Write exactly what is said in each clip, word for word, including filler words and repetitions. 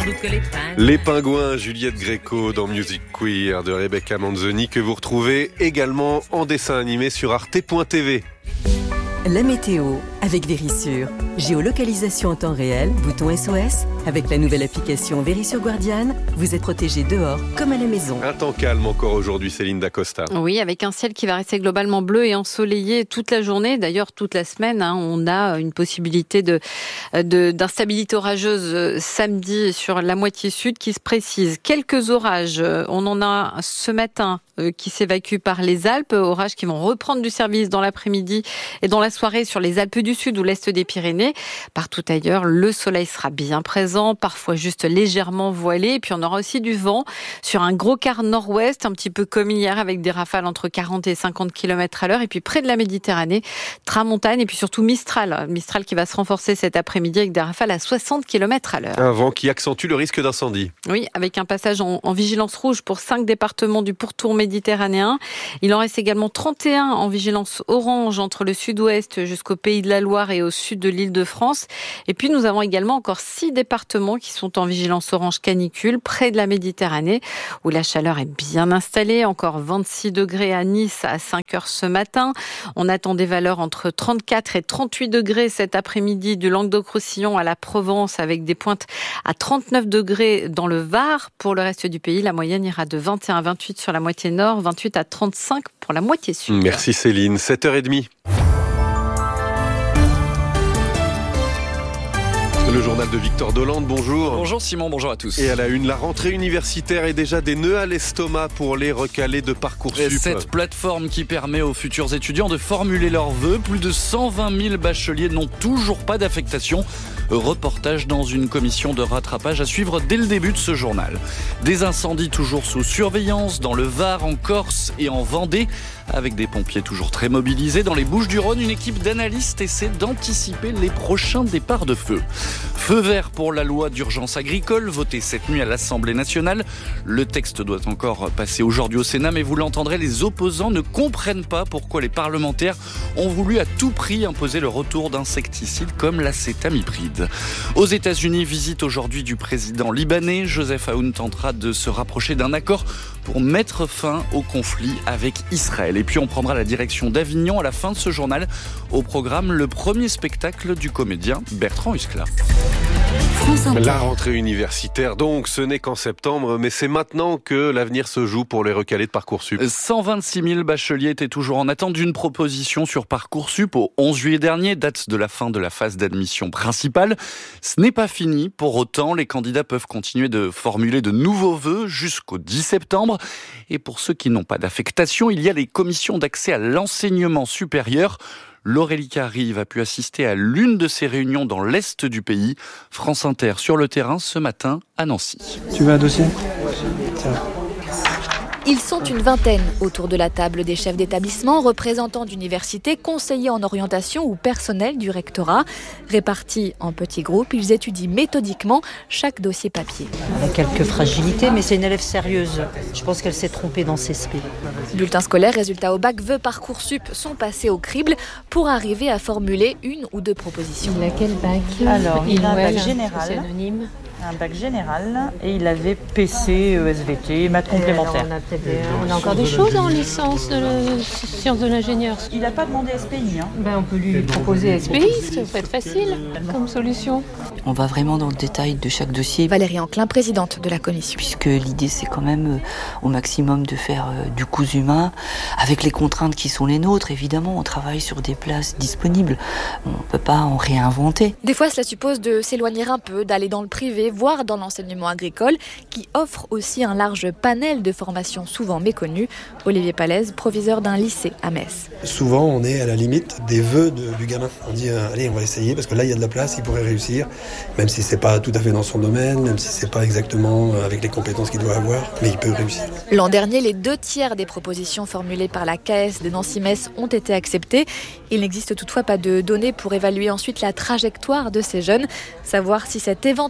doute que les pingouins... Les pingouins, Juliette Gréco dans Music Queer de Rebecca Manzoni, que vous retrouvez également en dessin animé sur arte point t v. La météo avec Vérissure. Géolocalisation en temps réel, bouton S O S. Avec la nouvelle application Vérissure Guardian, vous êtes protégé dehors comme à la maison. Un temps calme encore aujourd'hui, Céline Dacosta. Oui, avec un ciel qui va rester globalement bleu et ensoleillé toute la journée. D'ailleurs, toute la semaine, hein, on a une possibilité de, de, d'instabilité orageuse samedi sur la moitié sud qui se précise. Quelques orages, on en a ce matin euh, qui s'évacuent par les Alpes. Orages qui vont reprendre du service dans l'après-midi et dans la soirée sur les Alpes du Sud ou l'Est des Pyrénées. Partout ailleurs, le soleil sera bien présent, parfois juste légèrement voilé. Et puis on aura aussi du vent sur un gros quart nord-ouest, un petit peu comme hier, avec des rafales entre quarante et cinquante kilomètres à l'heure. Et puis près de la Méditerranée, tramontane et puis surtout Mistral. Mistral qui va se renforcer cet après-midi avec des rafales à soixante kilomètres à l'heure. Un vent qui accentue le risque d'incendie. Oui, avec un passage en, en vigilance rouge pour cinq départements du pourtour méditerranéen. Il en reste également trente et un en vigilance orange entre le sud-ouest jusqu'au Pays de la Loire et au sud de l'Île-de-France. Et puis nous avons également encore six départements qui sont en vigilance orange canicule près de la Méditerranée où la chaleur est bien installée. Encore vingt-six degrés à Nice à cinq heures ce matin. On attend des valeurs entre trente-quatre et trente-huit degrés cet après-midi du Languedoc-Roussillon à la Provence avec des pointes à trente-neuf degrés dans le Var. Pour le reste du pays, la moyenne ira de vingt et un à vingt-huit sur la moitié nord, vingt-huit à trente-cinq pour la moitié sud. Merci Céline, sept heures trente. Le journal de Victor Dolande, bonjour. Bonjour Simon, bonjour à tous. Et à la une, la rentrée universitaire et déjà des nœuds à l'estomac pour les recalés de Parcoursup. Cette plateforme qui permet aux futurs étudiants de formuler leurs vœux. Plus de cent vingt mille bacheliers n'ont toujours pas d'affectation. Reportage dans une commission de rattrapage à suivre dès le début de ce journal. Des incendies toujours sous surveillance dans le Var, en Corse et en Vendée. Avec des pompiers toujours très mobilisés. Dans les Bouches-du-Rhône, une équipe d'analystes essaie d'anticiper les prochains départs de feu. Feu vert pour la loi d'urgence agricole, votée cette nuit à l'Assemblée nationale. Le texte doit encore passer aujourd'hui au Sénat, mais vous l'entendrez, les opposants ne comprennent pas pourquoi les parlementaires ont voulu à tout prix imposer le retour d'insecticides comme l'acétamipride. Aux États-Unis, visite aujourd'hui du président libanais. Joseph Aoun tentera de se rapprocher d'un accord pour mettre fin au conflit avec Israël. Et puis on prendra la direction d'Avignon à la fin de ce journal. Au programme, le premier spectacle du comédien Bertrand Huskla. La rentrée universitaire, donc, ce n'est qu'en septembre, mais c'est maintenant que l'avenir se joue pour les recalés de Parcoursup. cent vingt-six mille bacheliers étaient toujours en attente d'une proposition sur Parcoursup au onze juillet dernier, date de la fin de la phase d'admission principale. Ce n'est pas fini. Pour autant, les candidats peuvent continuer de formuler de nouveaux vœux jusqu'au dix septembre. Et pour ceux qui n'ont pas d'affectation, il y a les commissions d'accès à l'enseignement supérieur. Laurélie Carrive a pu assister à l'une de ces réunions dans l'Est du pays. France Inter sur le terrain ce matin à Nancy. Tu veux un dossier ? Tiens. Ils sont une vingtaine autour de la table des chefs d'établissement, représentants d'universités, conseillers en orientation ou personnel du rectorat. Répartis en petits groupes, ils étudient méthodiquement chaque dossier papier. Elle a quelques fragilités, mais c'est une élève sérieuse. Je pense qu'elle s'est trompée dans ses spé. Bulletin scolaire, résultats au bac, vœux Parcoursup sont passés au crible pour arriver à formuler une ou deux propositions. Il a quel bac ? Alors, il a un bac C'est général. anonyme. Un bac général et il avait P C, E S V T, maths complémentaires. On a, des, on a encore des choses en licence de la, sciences de l'ingénieur. Il n'a pas demandé S P I. Hein. Ben, on peut lui proposer S P I, ça peut être facile comme solution. On va vraiment dans le détail de chaque dossier. Valérie Anclin, présidente de la commission. Puisque l'idée, c'est quand même au maximum de faire du cousu humain, avec les contraintes qui sont les nôtres. Évidemment, on travaille sur des places disponibles. On ne peut pas en réinventer. Des fois, cela suppose de s'éloigner un peu, d'aller dans le privé, voire dans l'enseignement agricole, qui offre aussi un large panel de formations souvent méconnues. Olivier Palaise, proviseur d'un lycée à Metz. Souvent, on est à la limite des vœux de, du gamin. On dit, euh, allez, on va essayer, parce que là, il y a de la place, il pourrait réussir, même si c'est pas tout à fait dans son domaine, même si c'est pas exactement avec les compétences qu'il doit avoir, mais il peut réussir. L'an dernier, les deux tiers des propositions formulées par la K S de Nancy-Metz ont été acceptées. Il n'existe toutefois pas de données pour évaluer ensuite la trajectoire de ces jeunes, savoir si cette éventuelle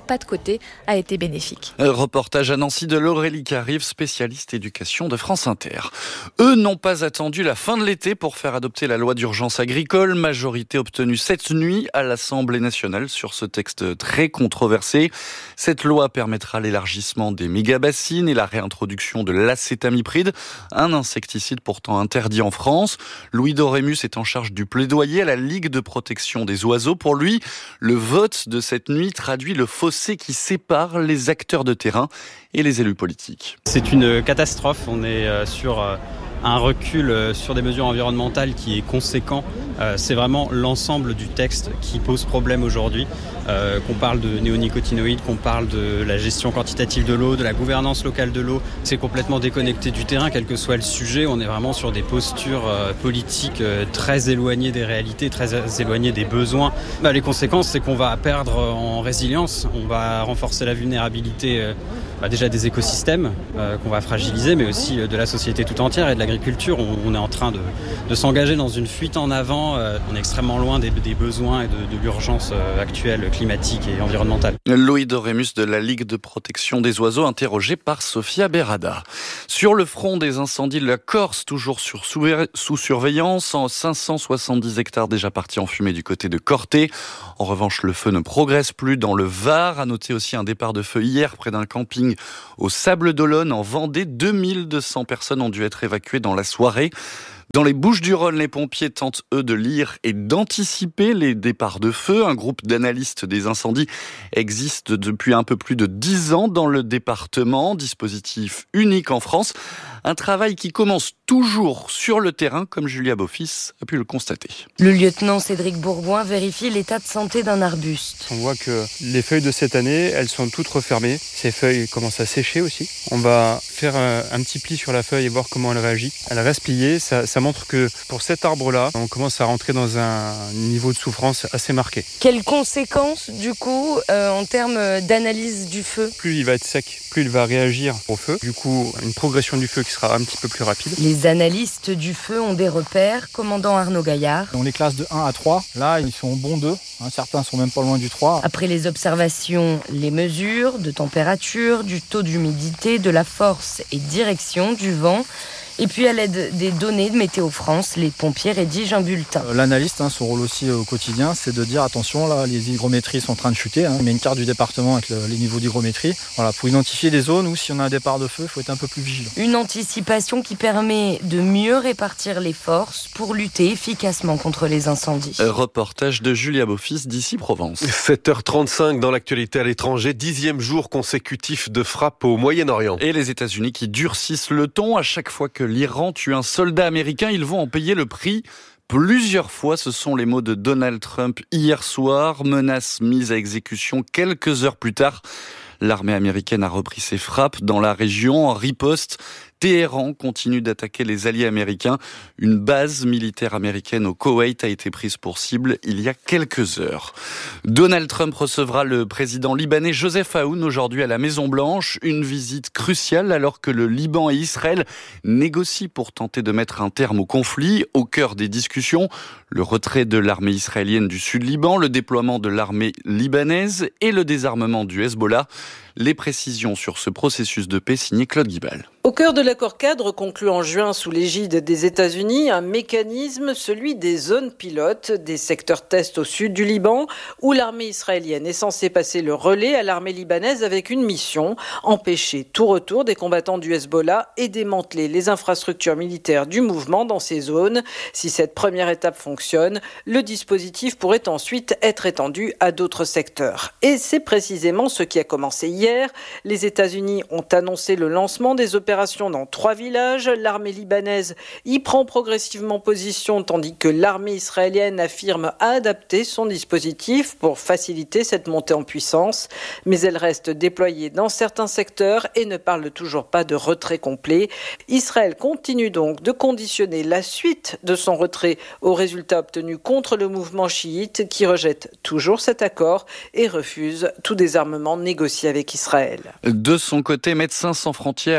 pas de côté a été bénéfique. Reportage à Nancy de Laurélie Carive, spécialiste éducation de France Inter. Eux n'ont pas attendu la fin de l'été pour faire adopter la loi d'urgence agricole. Majorité obtenue cette nuit à l'Assemblée nationale sur ce texte très controversé. Cette loi permettra l'élargissement des mégabassines et la réintroduction de l'acétamipride, un insecticide pourtant interdit en France. Louis Dorémus est en charge du plaidoyer à la Ligue de protection des oiseaux. Pour lui, le vote de cette nuit traduit le fossé qui sépare les acteurs de terrain et les élus politiques. C'est une catastrophe. On est sur un recul sur des mesures environnementales qui est conséquent. C'est vraiment l'ensemble du texte qui pose problème aujourd'hui. Euh, qu'on parle de néonicotinoïdes, qu'on parle de la gestion quantitative de l'eau, de la gouvernance locale de l'eau. C'est complètement déconnecté du terrain, quel que soit le sujet. On est vraiment sur des postures euh, politiques euh, très éloignées des réalités, très éloignées des besoins. Bah, les conséquences, c'est qu'on va perdre en résilience, on va renforcer la vulnérabilité euh, bah, déjà des écosystèmes euh, qu'on va fragiliser, mais aussi euh, de la société tout entière et de l'agriculture. On, on est en train de, de s'engager dans une fuite en avant. Euh, on est extrêmement loin des, des besoins et de, de l'urgence euh, actuelle climatique et environnementale. Louis Dorémus de la Ligue de protection des oiseaux, interrogé par Sophia Berada. Sur le front des incendies de la Corse, toujours sur sous, sous surveillance, en cinq cent soixante-dix hectares déjà partis en fumée du côté de Corté. En revanche, le feu ne progresse plus dans le Var. À noter aussi un départ de feu hier près d'un camping au Sable d'Olonne en Vendée. deux mille deux cents personnes ont dû être évacuées dans la soirée. Dans les Bouches-du-Rhône, les pompiers tentent, eux, de lire et d'anticiper les départs de feu. Un groupe d'analystes des incendies existe depuis un peu plus de dix ans dans le département. Dispositif unique en France. Un travail qui commence toujours sur le terrain, comme Julia Beaufils a pu le constater. Le lieutenant Cédric Bourgoin vérifie l'état de santé d'un arbuste. On voit que les feuilles de cette année, elles sont toutes refermées. Ces feuilles commencent à sécher aussi. On va faire un, un petit pli sur la feuille et voir comment elle réagit. Elle reste pliée, ça, ça montre que pour cet arbre-là, on commence à rentrer dans un niveau de souffrance assez marqué. Quelles conséquences, du coup, euh, en termes d'analyse du feu ? Plus il va être sec, plus il va réagir au feu. Du coup, une progression du feu qui sera un petit peu plus rapide. Les analystes du feu ont des repères. Commandant Arnaud Gaillard. On les classe de un à trois. Là, ils sont bons deux. Hein, certains sont même pas loin du trois. Après les observations, les mesures de température, du taux d'humidité, de la force et direction du vent. Et puis à l'aide des données de Météo France, les pompiers rédigent un bulletin. Euh, L'analyste, hein, son rôle aussi au quotidien, c'est de dire attention, là, les hygrométries sont en train de chuter. Hein. Il met une carte du département avec le, les niveaux d'hygrométrie. Voilà, pour identifier les zones où si on a un départ de feu, il faut être un peu plus vigilant. Une anticipation qui permet de mieux répartir les forces pour lutter efficacement contre les incendies. Un reportage de Julia Beaufils d'ici Provence. sept heures trente-cinq dans l'actualité à l'étranger, dixième jour consécutif de frappe au Moyen-Orient. Et les États-Unis qui durcissent le ton à chaque fois que l'Iran tue un soldat américain, ils vont en payer le prix plusieurs fois. Ce sont les mots de Donald Trump hier soir. Menace mise à exécution quelques heures plus tard. L'armée américaine a repris ses frappes dans la région en riposte. Téhéran continue d'attaquer les alliés américains. Une base militaire américaine au Koweït a été prise pour cible il y a quelques heures. Donald Trump recevra le président libanais Joseph Aoun aujourd'hui à la Maison-Blanche. Une visite cruciale alors que le Liban et Israël négocient pour tenter de mettre un terme au conflit. Au cœur des discussions, le retrait de l'armée israélienne du Sud-Liban, le déploiement de l'armée libanaise et le désarmement du Hezbollah. Les précisions sur ce processus de paix signé Claude Guibal. Au cœur de l'accord cadre conclu en juin sous l'égide des États-Unis, un mécanisme, celui des zones pilotes, des secteurs tests au sud du Liban, où l'armée israélienne est censée passer le relais à l'armée libanaise avec une mission, empêcher tout retour des combattants du Hezbollah et démanteler les infrastructures militaires du mouvement dans ces zones. Si cette première étape fonctionne, le dispositif pourrait ensuite être étendu à d'autres secteurs. Et c'est précisément ce qui a commencé hier. Hier, les États-Unis ont annoncé le lancement des opérations dans trois villages. L'armée libanaise y prend progressivement position, tandis que l'armée israélienne affirme adapter son dispositif pour faciliter cette montée en puissance. Mais elle reste déployée dans certains secteurs et ne parle toujours pas de retrait complet. Israël continue donc de conditionner la suite de son retrait aux résultats obtenus contre le mouvement chiite qui rejette toujours cet accord et refuse tout désarmement négocié avec Israël. De son côté, Médecins sans frontières réclame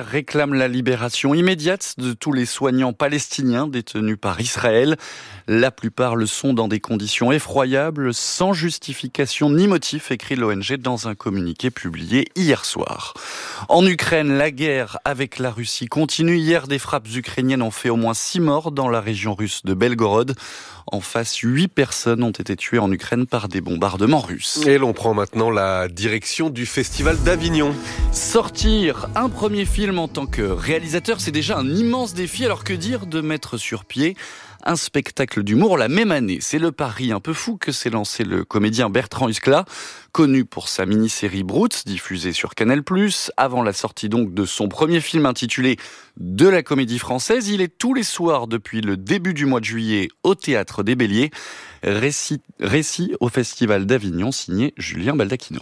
réclame la libération immédiate de tous les soignants palestiniens détenus par Israël. La plupart le sont dans des conditions effroyables, sans justification ni motif, écrit l'O N G dans un communiqué publié hier soir. En Ukraine, la guerre avec la Russie continue. Hier, des frappes ukrainiennes ont fait au moins six morts dans la région russe de Belgorod. En face, huit personnes ont été tuées en Ukraine par des bombardements russes. Et l'on prend maintenant la direction du Festival d'Avignon. Sortir un premier film en tant que réalisateur, c'est déjà un immense défi. Alors que dire de mettre sur pied un spectacle d'humour la même année? C'est le pari un peu fou que s'est lancé le comédien Bertrand Huskla, connu pour sa mini-série Brut, diffusée sur Canal plus. Avant la sortie donc de son premier film intitulé De la Comédie Française, il est tous les soirs depuis le début du mois de juillet au Théâtre des Béliers. Récit, récit au Festival d'Avignon, signé Julien Baldacchino.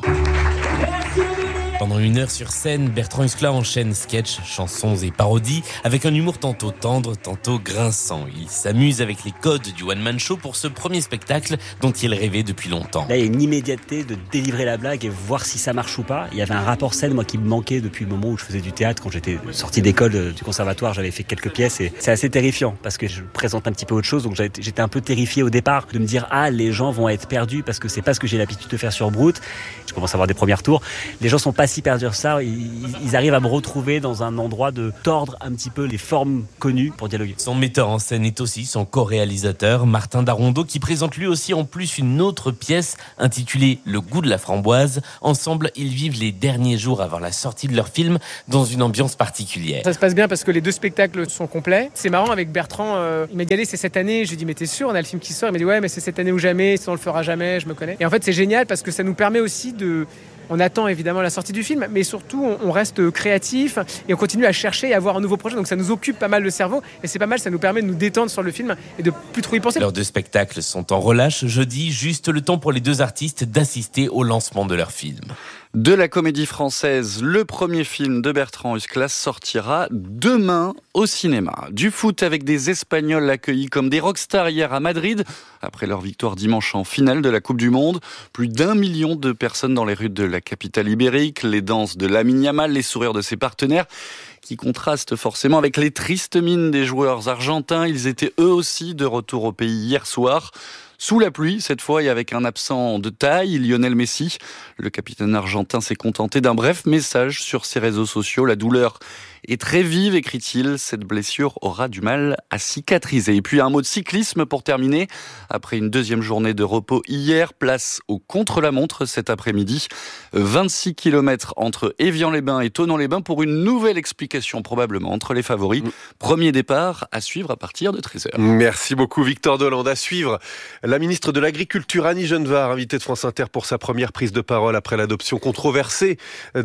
Pendant une heure sur scène, Bertrand Huskla enchaîne sketchs, chansons et parodies avec un humour tantôt tendre, tantôt grinçant. Il s'amuse avec les codes du one-man show pour ce premier spectacle dont il rêvait depuis longtemps. Là, il y a une immédiateté de délivrer la blague et voir si ça marche ou pas. Il y avait un rapport scène, moi, qui me manquait depuis le moment où je faisais du théâtre. Quand j'étais sorti d'école du conservatoire, j'avais fait quelques pièces et c'est assez terrifiant parce que je présente un petit peu autre chose. Donc j'étais un peu terrifié au départ de me dire « Ah, les gens vont être perdus parce que c'est pas ce que j'ai l'habitude de faire sur Brut ». Je commence à avoir des premiers retours. Les gens sont pas si perdus que ça. Ils, ils arrivent à me retrouver dans un endroit de tordre un petit peu les formes connues pour dialoguer. Son metteur en scène est aussi son co-réalisateur, Martin Darondeau, qui présente lui aussi en plus une autre pièce intitulée Le goût de la framboise. Ensemble, ils vivent les derniers jours avant la sortie de leur film dans une ambiance particulière. Ça se passe bien parce que les deux spectacles sont complets. C'est marrant avec Bertrand, euh, il m'a dit allez, c'est cette année. Je lui ai dit mais t'es sûr, on a le film qui sort. Il m'a dit ouais mais c'est cette année ou jamais, sinon on le fera jamais, je me connais. Et en fait c'est génial parce que ça nous permet aussi de... On attend évidemment la sortie du film, mais surtout on reste créatif et on continue à chercher et à avoir un nouveau projet. Donc ça nous occupe pas mal le cerveau et c'est pas mal, ça nous permet de nous détendre sur le film et de plus trop y penser. Leurs deux spectacles sont en relâche jeudi, juste le temps pour les deux artistes d'assister au lancement de leur film. De la Comédie Française, le premier film de Bertrand Huskla sortira demain au cinéma. Du foot avec des Espagnols accueillis comme des rockstars hier à Madrid, après leur victoire dimanche en finale de la Coupe du Monde. Plus d'un million de personnes dans les rues de la capitale ibérique, les danses de Lamine Yamal, les sourires de ses partenaires, qui contrastent forcément avec les tristes mines des joueurs argentins. Ils étaient eux aussi de retour au pays hier soir. Sous la pluie, cette fois, et avec un absent de taille, Lionel Messi. Le capitaine argentin s'est contenté d'un bref message sur ses réseaux sociaux. La douleur est très vive, écrit-il. Cette blessure aura du mal à cicatriser. Et puis un mot de cyclisme pour terminer. Après une deuxième journée de repos hier, place au contre-la-montre cet après-midi. vingt-six kilomètres entre Évian-les-Bains et Thonon-les-Bains pour une nouvelle explication probablement entre les favoris. Premier départ à suivre à partir de treize heures. Merci beaucoup Victor Dolande. À suivre, la ministre de l'Agriculture Annie Genevard, invitée de France Inter pour sa première prise de parole après l'adoption controversée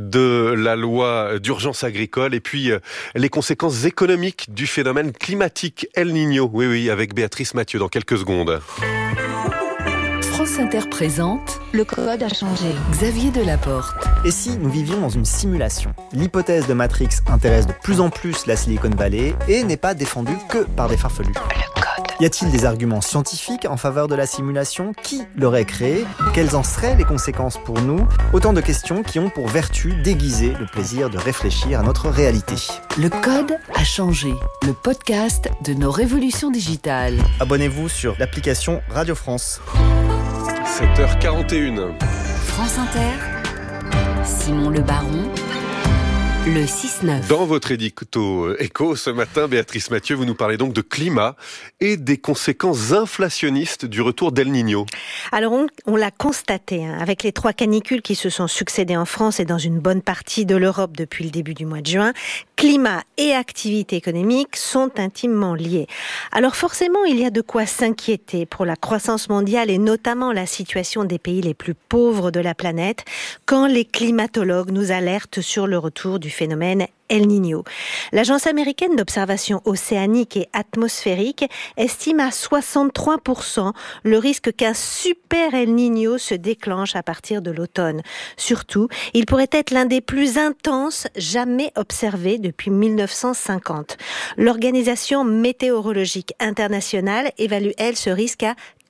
de la loi d'urgence agricole. Et puis les conséquences économiques du phénomène climatique El Niño. Oui, oui, avec Béatrice Mathieu dans quelques secondes. France Inter présente Le Code a changé. Xavier Delaporte. Et si nous vivions dans une simulation? L'hypothèse de Matrix intéresse de plus en plus la Silicon Valley et n'est pas défendue que par des farfelus. Le code. Y a-t-il des arguments scientifiques en faveur de la simulation? Qui l'aurait créée? Quelles en seraient les conséquences pour nous? Autant de questions qui ont pour vertu d'aiguiser le plaisir de réfléchir à notre réalité. Le Code a changé. Le podcast de nos révolutions digitales. Abonnez-vous sur l'application Radio France. sept heures quarante et une. France Inter, Simon Le Baron, le six neuf. Dans votre édito écho ce matin, Béatrice Mathieu, vous nous parlez donc de climat et des conséquences inflationnistes du retour d'El Niño. Alors on, on l'a constaté hein, avec les trois canicules qui se sont succédées en France et dans une bonne partie de l'Europe depuis le début du mois de juin. Climat et activité économique sont intimement liés. Alors forcément, il y a de quoi s'inquiéter pour la croissance mondiale et notamment la situation des pays les plus pauvres de la planète quand les climatologues nous alertent sur le retour du phénomène El Niño. L'Agence américaine d'observation océanique et atmosphérique estime à soixante-trois pour cent le risque qu'un super El Niño se déclenche à partir de l'automne. Surtout, il pourrait être l'un des plus intenses jamais observés depuis mille neuf cent cinquante. L'Organisation météorologique internationale évalue, elle, ce risque à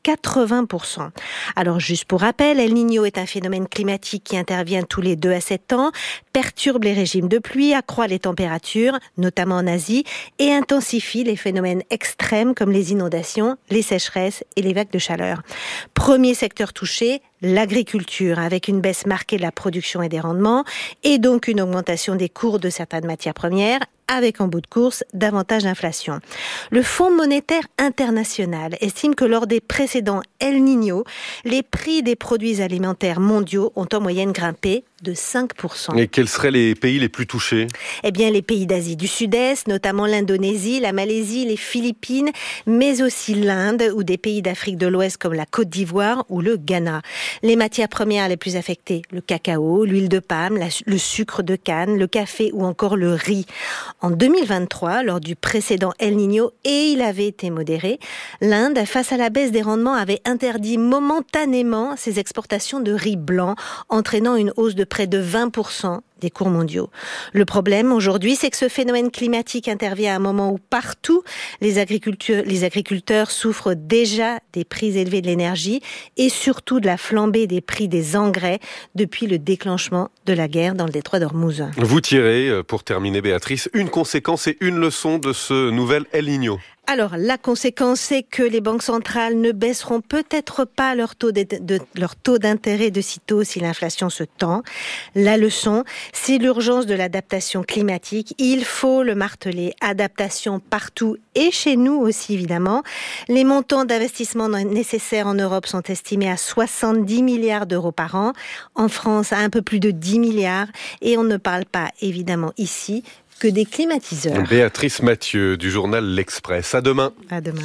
quatre-vingts pour cent. Alors juste pour rappel, El Niño est un phénomène climatique qui intervient tous les deux à sept ans, perturbe les régimes de pluie, accroît les températures, notamment en Asie, et intensifie les phénomènes extrêmes comme les inondations, les sécheresses et les vagues de chaleur. Premier secteur touché, l'agriculture, avec une baisse marquée de la production et des rendements, et donc une augmentation des cours de certaines matières premières, avec en bout de course davantage d'inflation. Le Fonds monétaire international estime que lors des précédents El Niño, les prix des produits alimentaires mondiaux ont en moyenne grimpé de cinq pour cent. Et quels seraient les pays les plus touchés ? Eh bien, les pays d'Asie du Sud-Est, notamment l'Indonésie, la Malaisie, les Philippines, mais aussi l'Inde ou des pays d'Afrique de l'Ouest comme la Côte d'Ivoire ou le Ghana. Les matières premières les plus affectées, le cacao, l'huile de palme, la, le sucre de canne, le café ou encore le riz. En deux mille vingt-trois, lors du précédent El Niño, et il avait été modéré, l'Inde, face à la baisse des rendements, avait interdit momentanément ses exportations de riz blanc, entraînant une hausse de près de vingt pour cent des cours mondiaux. Le problème aujourd'hui, c'est que ce phénomène climatique intervient à un moment où partout, les agriculteurs, les agriculteurs souffrent déjà des prix élevés de l'énergie et surtout de la flambée des prix des engrais depuis le déclenchement de la guerre dans le détroit d'Ormuz. Vous tirez, pour terminer Béatrice, une conséquence et une leçon de ce nouvel El Niño. Alors, la conséquence, c'est que les banques centrales ne baisseront peut-être pas leur taux, de, de, leur taux d'intérêt de sitôt si l'inflation se tend. La leçon, c'est l'urgence de l'adaptation climatique. Il faut le marteler. Adaptation partout et chez nous aussi, évidemment. Les montants d'investissement nécessaires en Europe sont estimés à soixante-dix milliards d'euros par an. En France, à un peu plus de dix milliards. Et on ne parle pas, évidemment, ici, que des climatiseurs. Béatrice Mathieu du journal L'Express. À demain. À demain.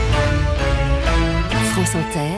France Inter,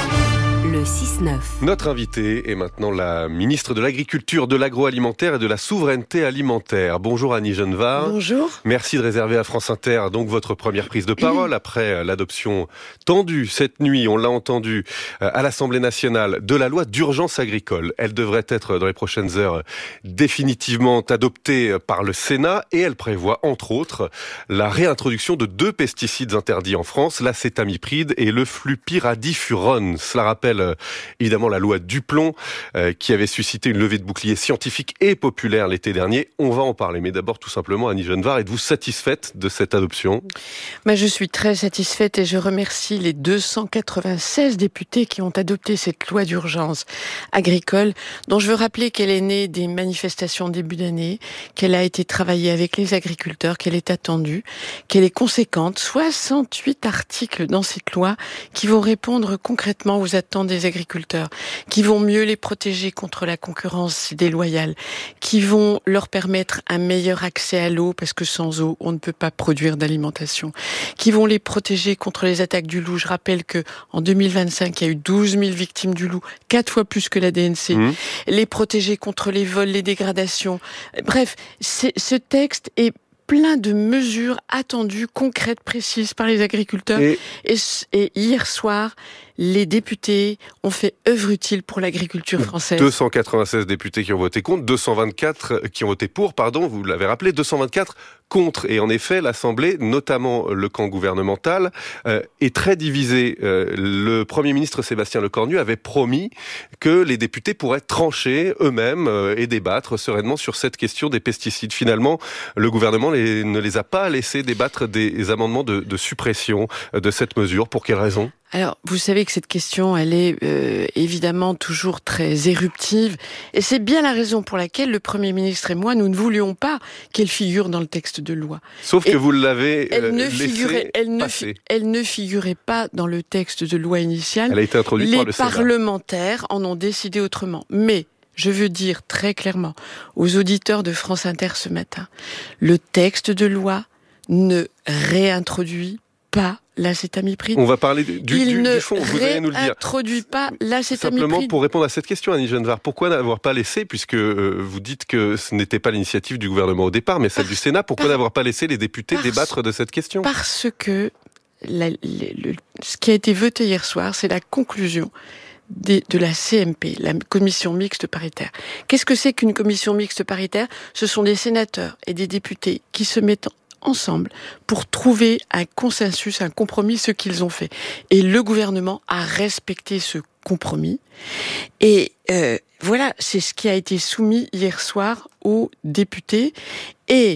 le six neuf. Notre invitée est maintenant la ministre de l'Agriculture, de l'Agroalimentaire et de la Souveraineté Alimentaire. Bonjour Annie Genevard. Bonjour. Merci de réserver à France Inter donc votre première prise de parole après l'adoption tendue cette nuit, on l'a entendu, à l'Assemblée nationale de la loi d'urgence agricole. Elle devrait être dans les prochaines heures définitivement adoptée par le Sénat et elle prévoit entre autres la réintroduction de deux pesticides interdits en France, l'acétamipride et le flupyradifurone. Cela rappelle évidemment la loi Duplon euh, qui avait suscité une levée de bouclier scientifique et populaire l'été dernier. On va en parler, mais d'abord tout simplement Annie Genevard, êtes-vous satisfaite de cette adoption ? Bah, je suis très satisfaite et je remercie les deux cent quatre-vingt-seize députés qui ont adopté cette loi d'urgence agricole dont je veux rappeler qu'elle est née des manifestations début d'année, qu'elle a été travaillée avec les agriculteurs, qu'elle est attendue, qu'elle est conséquente. soixante-huit articles dans cette loi qui vont répondre concrètement aux attentes des agriculteurs, qui vont mieux les protéger contre la concurrence déloyale, qui vont leur permettre un meilleur accès à l'eau, parce que sans eau, on ne peut pas produire d'alimentation, qui vont les protéger contre les attaques du loup. Je rappelle que en deux mille vingt-cinq, il y a eu douze mille victimes du loup, quatre fois plus que la D N C. Mmh. Les protéger contre les vols, les dégradations. Bref, ce texte est plein de mesures attendues, concrètes, précises par les agriculteurs. Et, et, et hier soir, les députés ont fait œuvre utile pour l'agriculture française. deux cent quatre-vingt-seize députés qui ont voté contre, deux cent vingt-quatre qui ont voté pour, pardon, vous l'avez rappelé, deux cent vingt-quatre contre. Et en effet, l'Assemblée, notamment le camp gouvernemental, euh, est très divisée. Euh, le Premier ministre Sébastien Lecornu avait promis que les députés pourraient trancher eux-mêmes euh, et débattre sereinement sur cette question des pesticides. Finalement, le gouvernement les, ne les a pas laissés débattre des amendements de, de suppression de cette mesure. Pour quelle raison ? Alors, vous savez que cette question, elle est euh, évidemment toujours très éruptive, et c'est bien la raison pour laquelle le Premier ministre et moi, nous ne voulions pas qu'elle figure dans le texte de loi. Sauf et que vous l'avez elle euh, ne laissé figurait, elle ne, passer. Elle ne figurait pas dans le texte de loi initial. Elle a été introduite Les par le Sénat. Les parlementaires en ont décidé autrement. Mais je veux dire très clairement aux auditeurs de France Inter ce matin, le texte de loi ne réintroduit pas l'acétamipride. On va parler du, du, Il du fond, vous allez nous le dire. Il ne réintroduit pas l'acétamipride. Simplement pour répondre à cette question, Annie Genevard, pourquoi n'avoir pas laissé, puisque euh, vous dites que ce n'était pas l'initiative du gouvernement au départ, mais celle par, du Sénat, pourquoi par, n'avoir pas laissé les députés parce, débattre de cette question ? Parce que la, le, le, ce qui a été voté hier soir, c'est la conclusion Des, de la C M P, la commission mixte paritaire. Qu'est-ce que c'est qu'une commission mixte paritaire ? Ce sont des sénateurs et des députés qui se mettent ensemble pour trouver un consensus, un compromis, ce qu'ils ont fait. Et le gouvernement a respecté ce compromis. Et euh, voilà, c'est ce qui a été soumis hier soir aux députés. Et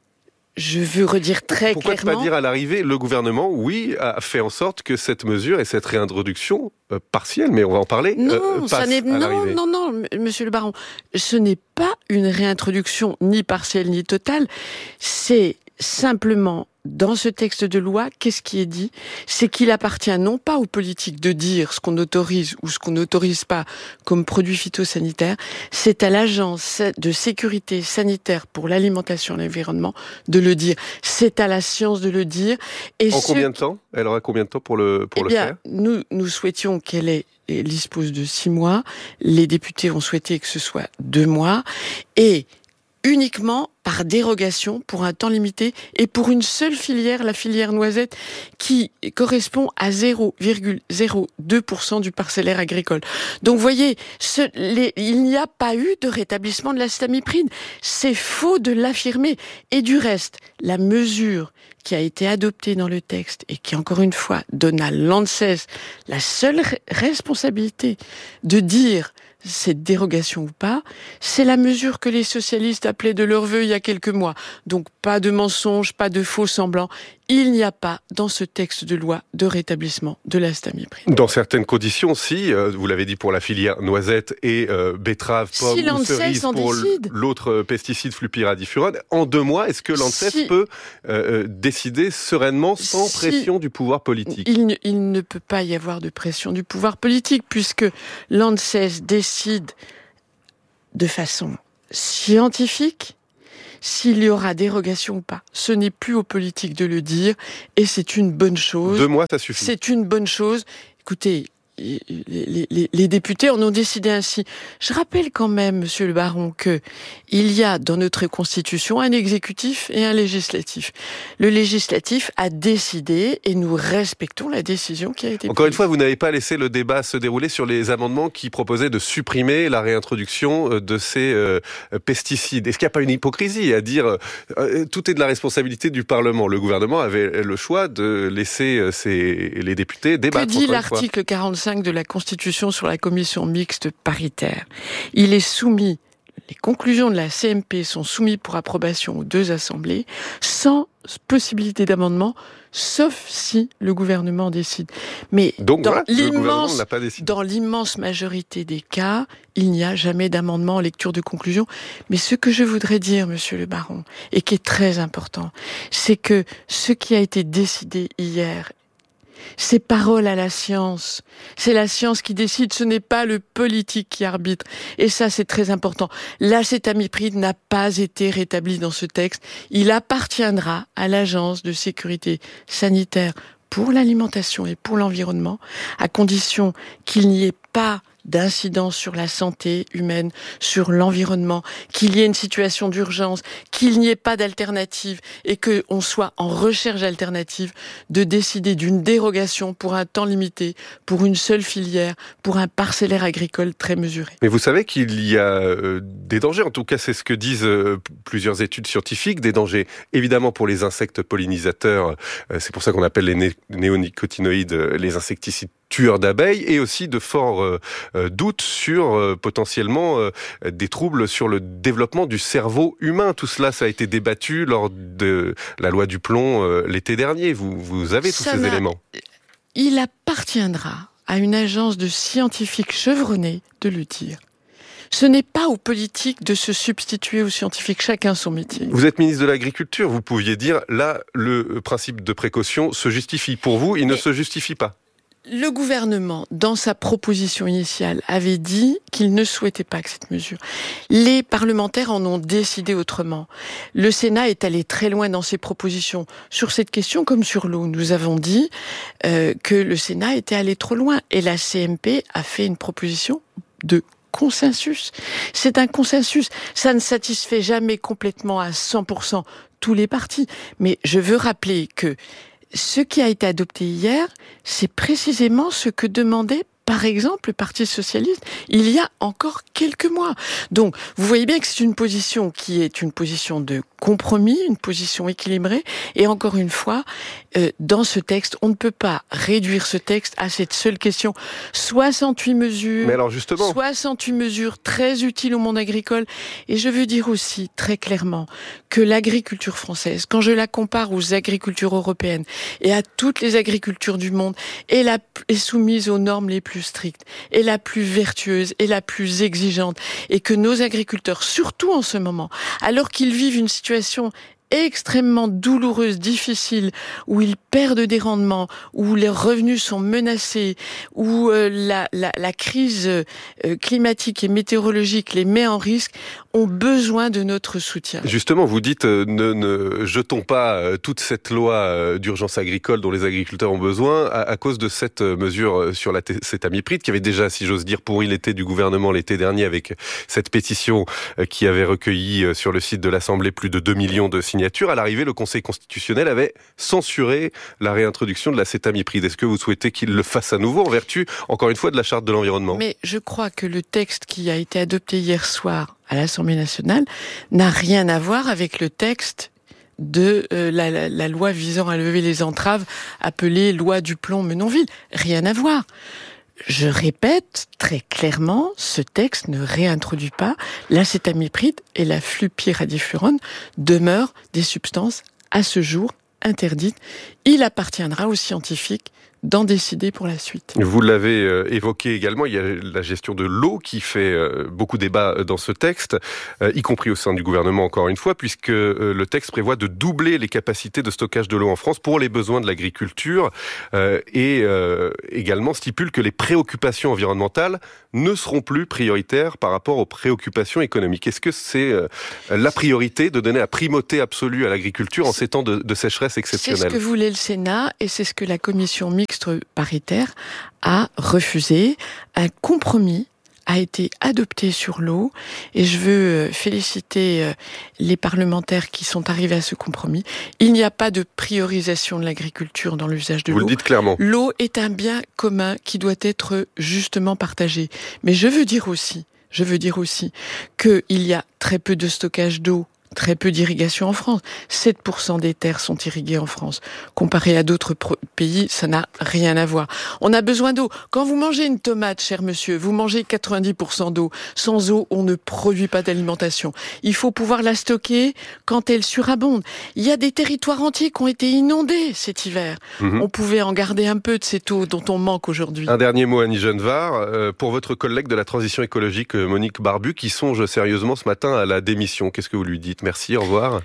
je veux redire très Pourquoi clairement... Pourquoi ne pas dire à l'arrivée, le gouvernement, oui, a fait en sorte que cette mesure et cette réintroduction euh, partielle, mais on va en parler, non, euh, passe ça n'est... à non, l'arrivée. non, non, m- monsieur le baron, ce n'est pas une réintroduction ni partielle ni totale, c'est simplement... Dans ce texte de loi, qu'est-ce qui est dit ? C'est qu'il appartient non pas aux politiques de dire ce qu'on autorise ou ce qu'on n'autorise pas comme produits phytosanitaires, c'est à l'Agence de sécurité sanitaire pour l'alimentation et l'environnement de le dire. C'est à la science de le dire. Et en ce... combien de temps ? Elle aura combien de temps pour le, pour eh le bien, faire ? nous, nous souhaitions qu'elle ait, elle dispose de six mois. Les députés ont souhaité que ce soit deux mois. Et uniquement par dérogation pour un temps limité et pour une seule filière, la filière noisette, qui correspond à zéro virgule zéro deux pour cent du parcellaire agricole. Donc, vous voyez, ce, les, il n'y a pas eu de rétablissement de l'acétamipride. C'est faux de l'affirmer. Et du reste, la mesure qui a été adoptée dans le texte et qui, encore une fois, donne à l'ANSES la seule responsabilité de dire cette dérogation ou pas, c'est la mesure que les socialistes appelaient de leur vœu il y a quelques mois. Donc pas de mensonges, pas de faux semblants. Il n'y a pas dans ce texte de loi de rétablissement de l'acétamipride. Dans certaines conditions, si, euh, vous l'avez dit pour la filière noisette et euh, betterave, pomme si ou cerise pour décide. l'autre euh, pesticide flupiradifurone, en deux mois, est-ce que l'ANSES si. peut euh, décider sereinement sans si. pression du pouvoir politique ? il ne, il ne peut pas y avoir de pression du pouvoir politique puisque l'ANSES décide de façon scientifique s'il y aura dérogation ou pas. Ce n'est plus aux politiques de le dire, et c'est une bonne chose. Deux mois, ça suffit. C'est une bonne chose. Écoutez, les, les, les députés en ont décidé ainsi. Je rappelle quand même, monsieur le baron, que il y a dans notre Constitution un exécutif et un législatif. Le législatif a décidé et nous respectons la décision qui a été Encore prise. une fois, vous n'avez pas laissé le débat se dérouler sur les amendements qui proposaient de supprimer la réintroduction de ces euh, pesticides. Est-ce qu'il n'y a pas une hypocrisie à dire euh, tout est de la responsabilité du Parlement ? Le gouvernement avait le choix de laisser euh, ses, les députés débattre. Que dit l'article quarante-cinq de la Constitution sur la commission mixte paritaire ? Il est soumis, les conclusions de la C M P sont soumises pour approbation aux deux assemblées, sans possibilité d'amendement, sauf si le gouvernement décide. Mais Donc, dans, voilà, l'immense, n'a pas décidé. dans l'immense majorité des cas, il n'y a jamais d'amendement en lecture de conclusion. Mais ce que je voudrais dire, monsieur le baron, et qui est très important, c'est que ce qui a été décidé hier, c'est parole à la science. C'est la science qui décide, ce n'est pas le politique qui arbitre. Et ça, c'est très important. L'acétamipride n'a pas été rétabli dans ce texte. Il appartiendra à l'Agence de sécurité sanitaire pour l'alimentation et pour l'environnement, à condition qu'il n'y ait pas d'incidence sur la santé humaine, sur l'environnement, qu'il y ait une situation d'urgence, qu'il n'y ait pas d'alternative et qu'on soit en recherche alternative, de décider d'une dérogation pour un temps limité, pour une seule filière, pour un parcellaire agricole très mesuré. Mais vous savez qu'il y a euh, des dangers, en tout cas c'est ce que disent euh, plusieurs études scientifiques, des dangers évidemment pour les insectes pollinisateurs, euh, c'est pour ça qu'on appelle les né- néonicotinoïdes euh, les insecticides tueurs d'abeilles, et aussi de forts euh, euh, doutes sur euh, potentiellement euh, des troubles sur le développement du cerveau humain. Tout cela, ça a été débattu lors de la loi du plomb euh, l'été dernier. Vous, vous avez tous ça ces n'a... éléments. Il appartiendra à une agence de scientifiques chevronnés de le dire. Ce n'est pas aux politiques de se substituer aux scientifiques, chacun son métier. Vous êtes ministre de l'Agriculture, vous pouviez dire, là, le principe de précaution se justifie. Pour vous, il ne se justifie pas. Le gouvernement, dans sa proposition initiale, avait dit qu'il ne souhaitait pas que cette mesure. Les parlementaires en ont décidé autrement. Le Sénat est allé très loin dans ses propositions sur cette question comme sur l'eau. Nous avons dit euh, que le Sénat était allé trop loin et la C M P a fait une proposition de consensus. C'est un consensus. Ça ne satisfait jamais complètement à cent pour cent tous les partis. Mais je veux rappeler que ce qui a été adopté hier, c'est précisément ce que demandaient par exemple, le Parti socialiste, il y a encore quelques mois. Donc, vous voyez bien que c'est une position qui est une position de compromis, une position équilibrée. Et encore une fois, euh, dans ce texte, on ne peut pas réduire ce texte à cette seule question. soixante-huit mesures, Mais alors justement... soixante-huit mesures très utiles au monde agricole. Et je veux dire aussi très clairement que l'agriculture française, quand je la compare aux agricultures européennes et à toutes les agricultures du monde, est, la, est soumise aux normes les plus strictes, est la plus vertueuse, est la plus exigeante. Et que nos agriculteurs, surtout en ce moment, alors qu'ils vivent une situation extrêmement douloureuse, difficile, où ils perdent des rendements, où les revenus sont menacés, où euh, la, la, la crise euh, climatique et météorologique les met en risque, ont besoin de notre soutien. Justement, vous dites euh, ne, ne jetons pas euh, toute cette loi euh, d'urgence agricole dont les agriculteurs ont besoin à, à cause de cette euh, mesure euh, sur la t- cétamipride qui avait déjà, si j'ose dire, pourri l'été du gouvernement l'été dernier avec cette pétition euh, qui avait recueilli euh, sur le site de l'Assemblée plus de deux millions de signatures. À l'arrivée, le Conseil constitutionnel avait censuré la réintroduction de la cétamipride. Est-ce que vous souhaitez qu'il le fasse à nouveau en vertu, encore une fois, de la Charte de l'environnement ? Mais je crois que le texte qui a été adopté hier soir à l'Assemblée nationale n'a rien à voir avec le texte de euh, la, la, la loi visant à lever les entraves appelée loi Duplon-Menonville. Rien à voir. Je répète très clairement, ce texte ne réintroduit pas l'acétamipride et la flupyradifurone demeurent des substances à ce jour interdites. Il appartiendra aux scientifiques d'en décider pour la suite. Vous l'avez euh, évoqué également, il y a la gestion de l'eau qui fait euh, beaucoup débat dans ce texte, euh, y compris au sein du gouvernement encore une fois, puisque euh, le texte prévoit de doubler les capacités de stockage de l'eau en France pour les besoins de l'agriculture euh, et euh, également stipule que les préoccupations environnementales ne seront plus prioritaires par rapport aux préoccupations économiques. Est-ce que c'est euh, la priorité de donner la primauté absolue à l'agriculture en ces temps de, de sécheresse exceptionnelle ? C'est ce que voulait le Sénat et c'est ce que la commission mixte paritaire a refusé. Un compromis a été adopté sur l'eau et je veux féliciter les parlementaires qui sont arrivés à ce compromis. Il n'y a pas de priorisation de l'agriculture dans l'usage de l'eau. Vous le dites clairement. L'eau est un bien commun qui doit être justement partagé. Mais je veux dire aussi, je veux dire aussi qu'il y a très peu de stockage d'eau, très peu d'irrigation en France. sept pour cent des terres sont irriguées en France. Comparé à d'autres pro- pays, ça n'a rien à voir. On a besoin d'eau. Quand vous mangez une tomate, cher monsieur, vous mangez quatre-vingt-dix pour cent d'eau. Sans eau, on ne produit pas d'alimentation. Il faut pouvoir la stocker quand elle surabonde. Il y a des territoires entiers qui ont été inondés cet hiver. Mmh. On pouvait en garder un peu de cette eau dont on manque aujourd'hui. Un dernier mot, Annie Genevard, euh, pour votre collègue de la transition écologique, Monique Barbu, qui songe sérieusement ce matin à la démission. Qu'est-ce que vous lui dites ? Merci, au revoir.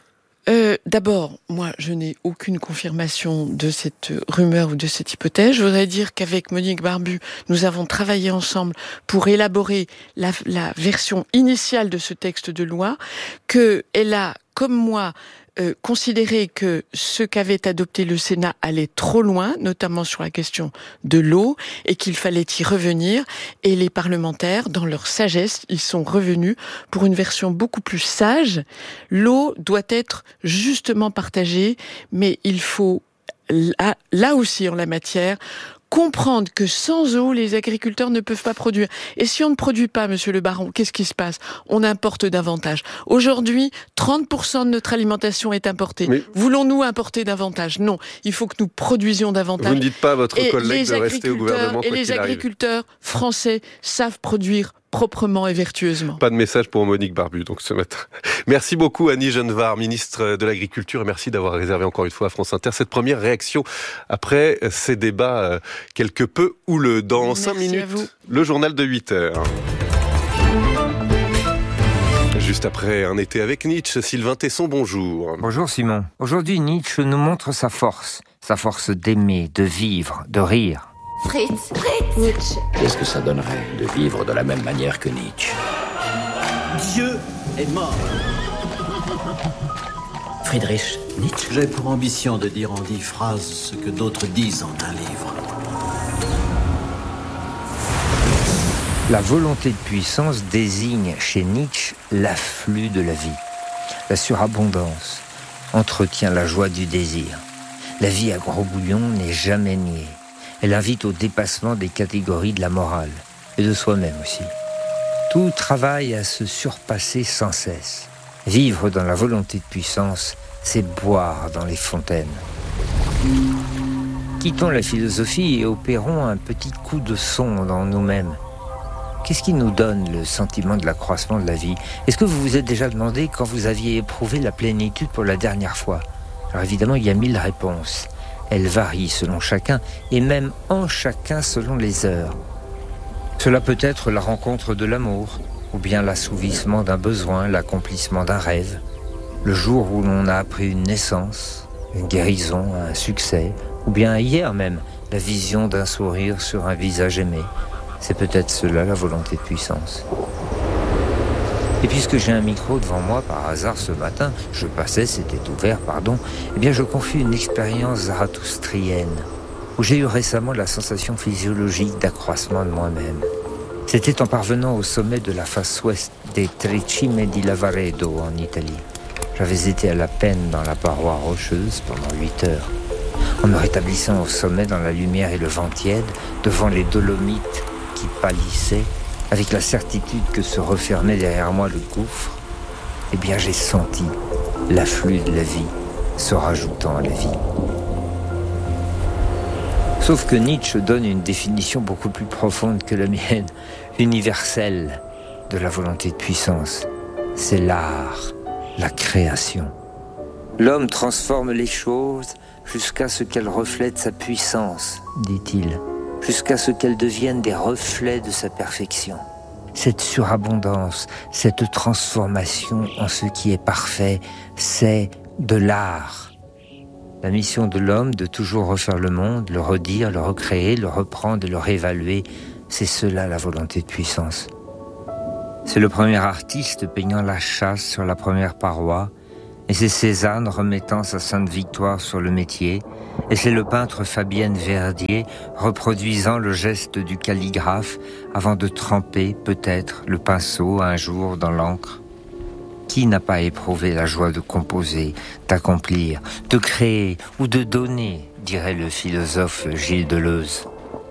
Euh, d'abord, moi, je n'ai aucune confirmation de cette rumeur ou de cette hypothèse. Je voudrais dire qu'avec Monique Barbu, nous avons travaillé ensemble pour élaborer la, la version initiale de ce texte de loi, qu'elle a, comme moi, Euh, considérer que ce qu'avait adopté le Sénat allait trop loin, notamment sur la question de l'eau, et qu'il fallait y revenir. Et les parlementaires, dans leur sagesse, ils sont revenus pour une version beaucoup plus sage. L'eau doit être justement partagée, mais il faut, là, là aussi en la matière, comprendre que sans eau, les agriculteurs ne peuvent pas produire. Et si on ne produit pas, monsieur le baron, qu'est-ce qui se passe ? On importe davantage. Aujourd'hui, trente pour cent de notre alimentation est importée. Mais voulons-nous importer davantage ? Non. Il faut que nous produisions davantage. Vous ne dites pas à votre et collègue de rester au gouvernement quoi Et les agriculteurs arrive. Français savent produire proprement et vertueusement. Pas de message pour Monique Barbu, donc ce matin. Merci beaucoup Annie Genevard, ministre de l'Agriculture, et merci d'avoir réservé encore une fois à France Inter cette première réaction après ces débats quelque peu houleux. Dans merci cinq minutes, le journal de huit heures. Juste après un été avec Nietzsche, Sylvain Tesson, bonjour. Bonjour Simon. Aujourd'hui, Nietzsche nous montre sa force, sa force d'aimer, de vivre, de rire. Fritz, Fritz, Nietzsche. Qu'est-ce que ça donnerait de vivre de la même manière que Nietzsche ? Dieu est mort. Friedrich Nietzsche. J'ai pour ambition de dire en dix phrases ce que d'autres disent en un livre. La volonté de puissance désigne chez Nietzsche l'afflux de la vie. La surabondance entretient la joie du désir. La vie à gros bouillon n'est jamais niée. Elle invite au dépassement des catégories de la morale et de soi-même aussi. Tout travaille à se surpasser sans cesse. Vivre dans la volonté de puissance, c'est boire dans les fontaines. Quittons la philosophie et opérons un petit coup de sonde en nous-mêmes. Qu'est-ce qui nous donne le sentiment de l'accroissement de la vie ? Est-ce que vous vous êtes déjà demandé quand vous aviez éprouvé la plénitude pour la dernière fois ? Alors évidemment, il y a mille réponses. Elles varient selon chacun et même en chacun selon les heures. Cela peut être la rencontre de l'amour, ou bien l'assouvissement d'un besoin, l'accomplissement d'un rêve. Le jour où l'on a appris une naissance, une guérison, un succès, ou bien hier même, la vision d'un sourire sur un visage aimé. C'est peut-être cela la volonté de puissance. Et puisque j'ai un micro devant moi par hasard ce matin, je passais, c'était ouvert, pardon, eh bien je confie une expérience zarathustrienne, où j'ai eu récemment la sensation physiologique d'accroissement de moi-même. C'était en parvenant au sommet de la face ouest des Trecime di Lavaredo en Italie. J'avais été à la peine dans la paroi rocheuse pendant huit heures. En me rétablissant au sommet dans la lumière et le vent tiède, devant les Dolomites qui pâlissaient, avec la certitude que se refermait derrière moi le gouffre, eh bien j'ai senti l'afflux de la vie se rajoutant à la vie. Sauf que Nietzsche donne une définition beaucoup plus profonde que la mienne, universelle, de la volonté de puissance. C'est l'art, la création. L'homme transforme les choses jusqu'à ce qu'elles reflètent sa puissance, dit-il, jusqu'à ce qu'elles deviennent des reflets de sa perfection. Cette surabondance, cette transformation en ce qui est parfait, c'est de l'art. La mission de l'homme de toujours refaire le monde, le redire, le recréer, le reprendre et le réévaluer, c'est cela la volonté de puissance. C'est le premier artiste peignant la chasse sur la première paroi, et c'est Cézanne remettant sa sainte victoire sur le métier, et c'est le peintre Fabienne Verdier reproduisant le geste du calligraphe avant de tremper, peut-être, le pinceau un jour dans l'encre. Qui n'a pas éprouvé la joie de composer, d'accomplir, de créer ou de donner, dirait le philosophe Gilles Deleuze.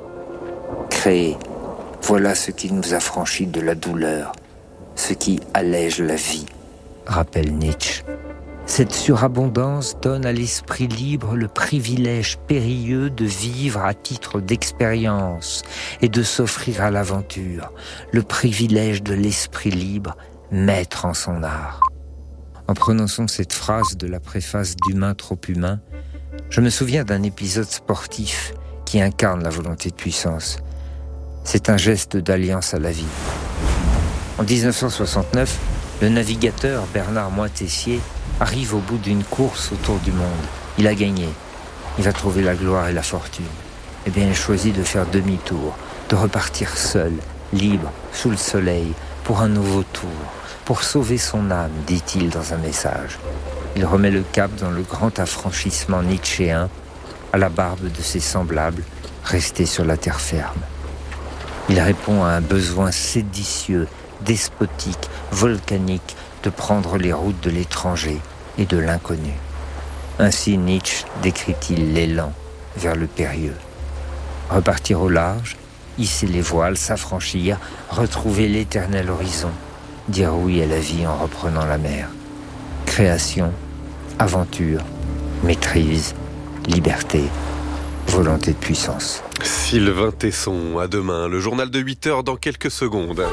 Créer, voilà ce qui nous affranchit de la douleur, ce qui allège la vie, rappelle Nietzsche. Cette surabondance donne à l'esprit libre le privilège périlleux de vivre à titre d'expérience et de s'offrir à l'aventure, le privilège de l'esprit libre, maître en son art. En prononçant cette phrase de la préface d'Humain trop humain, je me souviens d'un épisode sportif qui incarne la volonté de puissance. C'est un geste d'alliance à la vie. En dix-neuf cent soixante-neuf, le navigateur Bernard Moitessier arrive au bout d'une course autour du monde. Il a gagné. Il va trouver la gloire et la fortune. Eh bien, il choisit de faire demi-tour, de repartir seul, libre, sous le soleil, pour un nouveau tour, pour sauver son âme, dit-il dans un message. Il remet le cap dans le grand affranchissement nietzschéen, à la barbe de ses semblables, restés sur la terre ferme. Il répond à un besoin séditieux, despotique, volcanique, de prendre les routes de l'étranger et de l'inconnu. Ainsi Nietzsche décrit-il l'élan vers le périlleux. Repartir au large, hisser les voiles, s'affranchir, retrouver l'éternel horizon, dire oui à la vie en reprenant la mer. Création, aventure, maîtrise, liberté, volonté de puissance. Sylvain Tesson, à demain. Le journal de huit heures dans quelques secondes.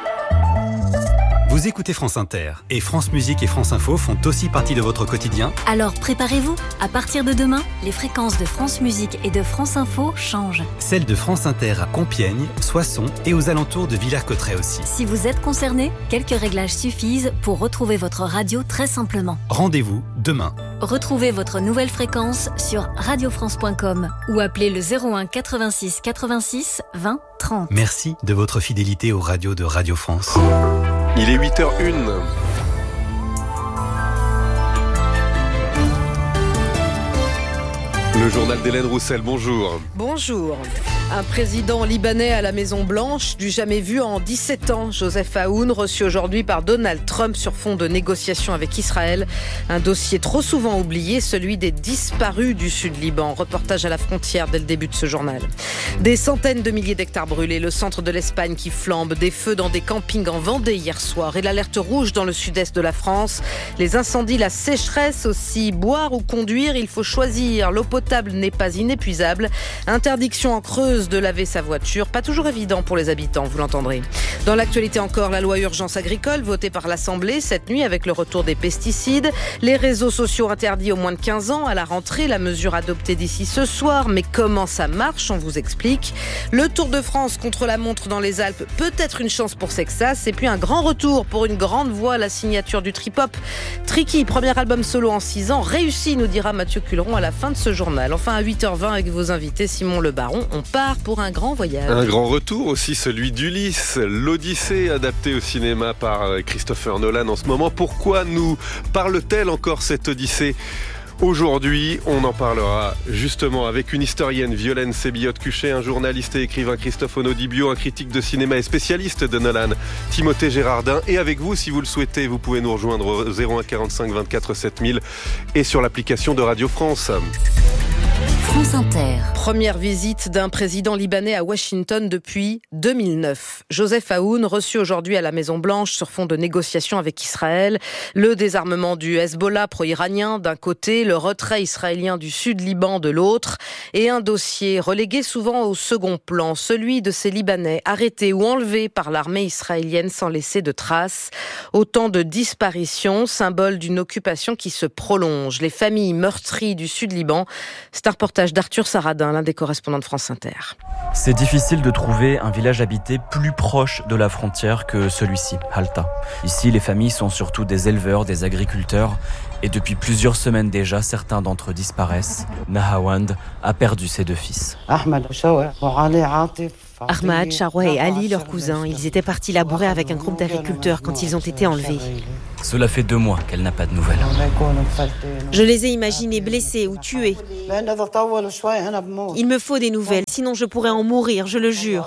Vous écoutez France Inter et France Musique et France Info font aussi partie de votre quotidien. Alors préparez-vous. À partir de demain, les fréquences de France Musique et de France Info changent. Celles de France Inter à Compiègne, Soissons et aux alentours de Villers-Cotterêts aussi. Si vous êtes concerné, quelques réglages suffisent pour retrouver votre radio très simplement. Rendez-vous demain. Retrouvez votre nouvelle fréquence sur radio france point com ou appelez le zéro un quatre-vingt-six quatre-vingt-six vingt trente. Merci de votre fidélité aux radios de Radio France. Il est huit heures une. Le journal d'Hélène Roussel, bonjour. Bonjour. Un président libanais à la Maison-Blanche, du jamais vu en dix-sept ans. Joseph Aoun, reçu aujourd'hui par Donald Trump sur fond de négociations avec Israël. Un dossier trop souvent oublié, celui des disparus du Sud-Liban. Reportage à la frontière dès le début de ce journal. Des centaines de milliers d'hectares brûlés, le centre de l'Espagne qui flambe, des feux dans des campings en Vendée hier soir et l'alerte rouge dans le sud-est de la France. Les incendies, la sécheresse aussi. Boire ou conduire, il faut choisir. L'eau potable n'est pas inépuisable. Interdiction en Creuse de laver sa voiture, pas toujours évident pour les habitants, vous l'entendrez. Dans l'actualité encore, la loi urgence agricole votée par l'Assemblée cette nuit avec le retour des pesticides. Les réseaux sociaux interdits aux moins de quinze ans à la rentrée, la mesure adoptée d'ici ce soir. Mais comment ça marche ? On vous explique. Le Tour de France contre la montre dans les Alpes, peut-être une chance pour Sexas. Et puis un grand retour pour une grande voix, la signature du trip-hop. Tricky, premier album solo en six ans, réussi, nous dira Mathieu Culeron à la fin de ce journal. Enfin à huit heures vingt avec vos invités, Simon Le Baron, on part pour un grand voyage. Un grand retour aussi, celui d'Ulysse, l'Odyssée adaptée au cinéma par Christopher Nolan en ce moment. Pourquoi nous parle-t-elle encore cette Odyssée ? Aujourd'hui, on en parlera justement avec une historienne, Violaine Sébillotte-Cuchet, un journaliste et écrivain, Christophe Onodibio, un critique de cinéma et spécialiste de Nolan, Timothée Gérardin. Et avec vous, si vous le souhaitez, vous pouvez nous rejoindre au zéro un quarante-cinq vingt-quatre sept mille et sur l'application de Radio France. France Inter. Première visite d'un président libanais à Washington depuis deux mille neuf. Joseph Aoun, reçu aujourd'hui à la Maison-Blanche sur fond de négociations avec Israël. Le désarmement du Hezbollah pro-iranien d'un côté, le retrait israélien du Sud-Liban de l'autre. Et un dossier relégué souvent au second plan, celui de ces Libanais arrêtés ou enlevés par l'armée israélienne sans laisser de traces. Autant de disparitions, symbole d'une occupation qui se prolonge. Les familles meurtries du Sud-Liban. C'est un reportage d'Arthur Saradin, l'un des correspondants de France Inter. C'est difficile de trouver un village habité plus proche de la frontière que celui-ci, Halta. Ici, les familles sont surtout des éleveurs, des agriculteurs. Et depuis plusieurs semaines déjà, certains d'entre eux disparaissent. Nahawand a perdu ses deux fils. Ahmad, Shawa et Ali, leurs cousins, ils étaient partis labourer avec un groupe d'agriculteurs quand ils ont été enlevés. Cela fait deux mois qu'elle n'a pas de nouvelles. Je les ai imaginés blessés ou tués. Il me faut des nouvelles, sinon je pourrais en mourir, je le jure.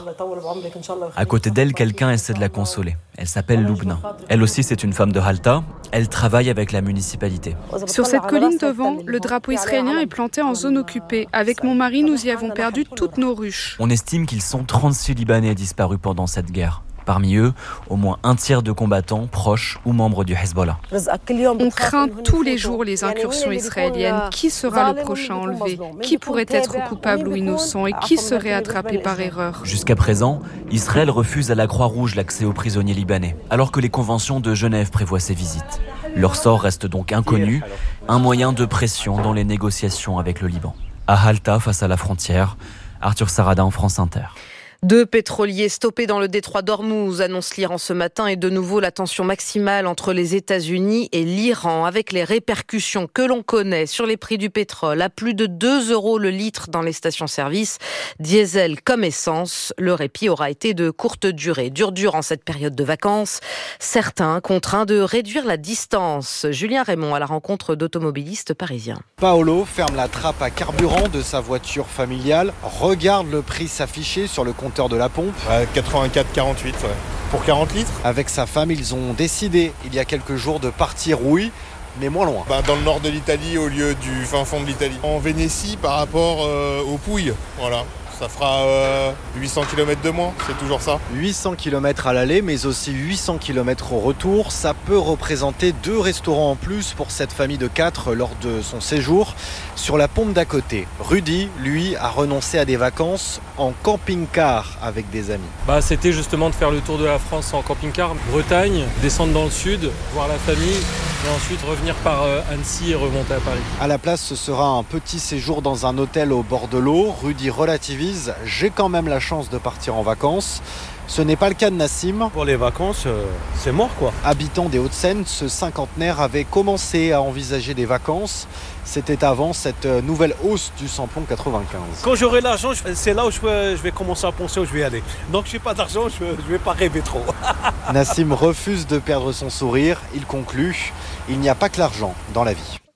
À côté d'elle, quelqu'un essaie de la consoler. Elle s'appelle Loubna. Elle aussi, c'est une femme de Halta. Elle travaille avec la municipalité. Sur cette colline devant, le drapeau israélien est planté en zone occupée. Avec mon mari, nous y avons perdu toutes nos ruches. On estime qu'ils sont trente-six Libanais disparus pendant cette guerre. Parmi eux, au moins un tiers de combattants proches ou membres du Hezbollah. On craint tous les jours les incursions israéliennes. Qui sera le prochain enlevé ? Qui pourrait être coupable ou innocent ? Et qui serait attrapé par erreur ? Jusqu'à présent, Israël refuse à la Croix-Rouge l'accès aux prisonniers libanais, alors que les conventions de Genève prévoient ces visites. Leur sort reste donc inconnu, un moyen de pression dans les négociations avec le Liban. À Halta, face à la frontière, Arthur Saradin, France Inter. Deux pétroliers stoppés dans le détroit d'Ormuz, annonce l'Iran ce matin, et de nouveau la tension maximale entre les États-Unis et l'Iran, avec les répercussions que l'on connaît sur les prix du pétrole, à plus de deux euros le litre dans les stations-service, diesel comme essence. Le répit aura été de courte durée. Dur dur en cette période de vacances, certains contraints de réduire la distance. Julien Raymond à la rencontre d'automobilistes parisiens. Paolo ferme la trappe à carburant de sa voiture familiale, regarde le prix s'afficher sur le compte de la pompe. Ouais, quatre-vingt-quatre quarante-huit, ouais. Pour quarante litres. Avec sa femme, ils ont décidé il y a quelques jours de partir, oui, mais moins loin. Bah, dans le nord de l'Italie au lieu du fin fond de l'Italie. En Vénétie par rapport euh, aux Pouilles, voilà. Ça fera euh, huit cents kilomètres de moins, c'est toujours ça. huit cents kilomètres à l'aller, mais aussi huit cents kilomètres au retour. Ça peut représenter deux restaurants en plus pour cette famille de quatre lors de son séjour. Sur la pompe d'à côté, Rudy, lui, a renoncé à des vacances en camping-car avec des amis. Bah, c'était justement de faire le tour de la France en camping-car. Bretagne, descendre dans le sud, voir la famille et ensuite revenir par euh, Annecy et remonter à Paris. À la place, ce sera un petit séjour dans un hôtel au bord de l'eau. Rudy relativise. J'ai quand même la chance de partir en vacances. Ce n'est pas le cas de Nassim. Pour les vacances, euh, c'est mort quoi. Habitant des Hauts-de-Seine, ce cinquantenaire avait commencé à envisager des vacances. C'était avant cette nouvelle hausse du samplon quatre-vingt-quinze. Quand j'aurai l'argent, c'est là où je vais, je vais commencer à penser où je vais aller. Donc je n'ai pas d'argent, je ne vais pas rêver trop. Nassim refuse de perdre son sourire. Il conclut, il n'y a pas que l'argent dans la vie.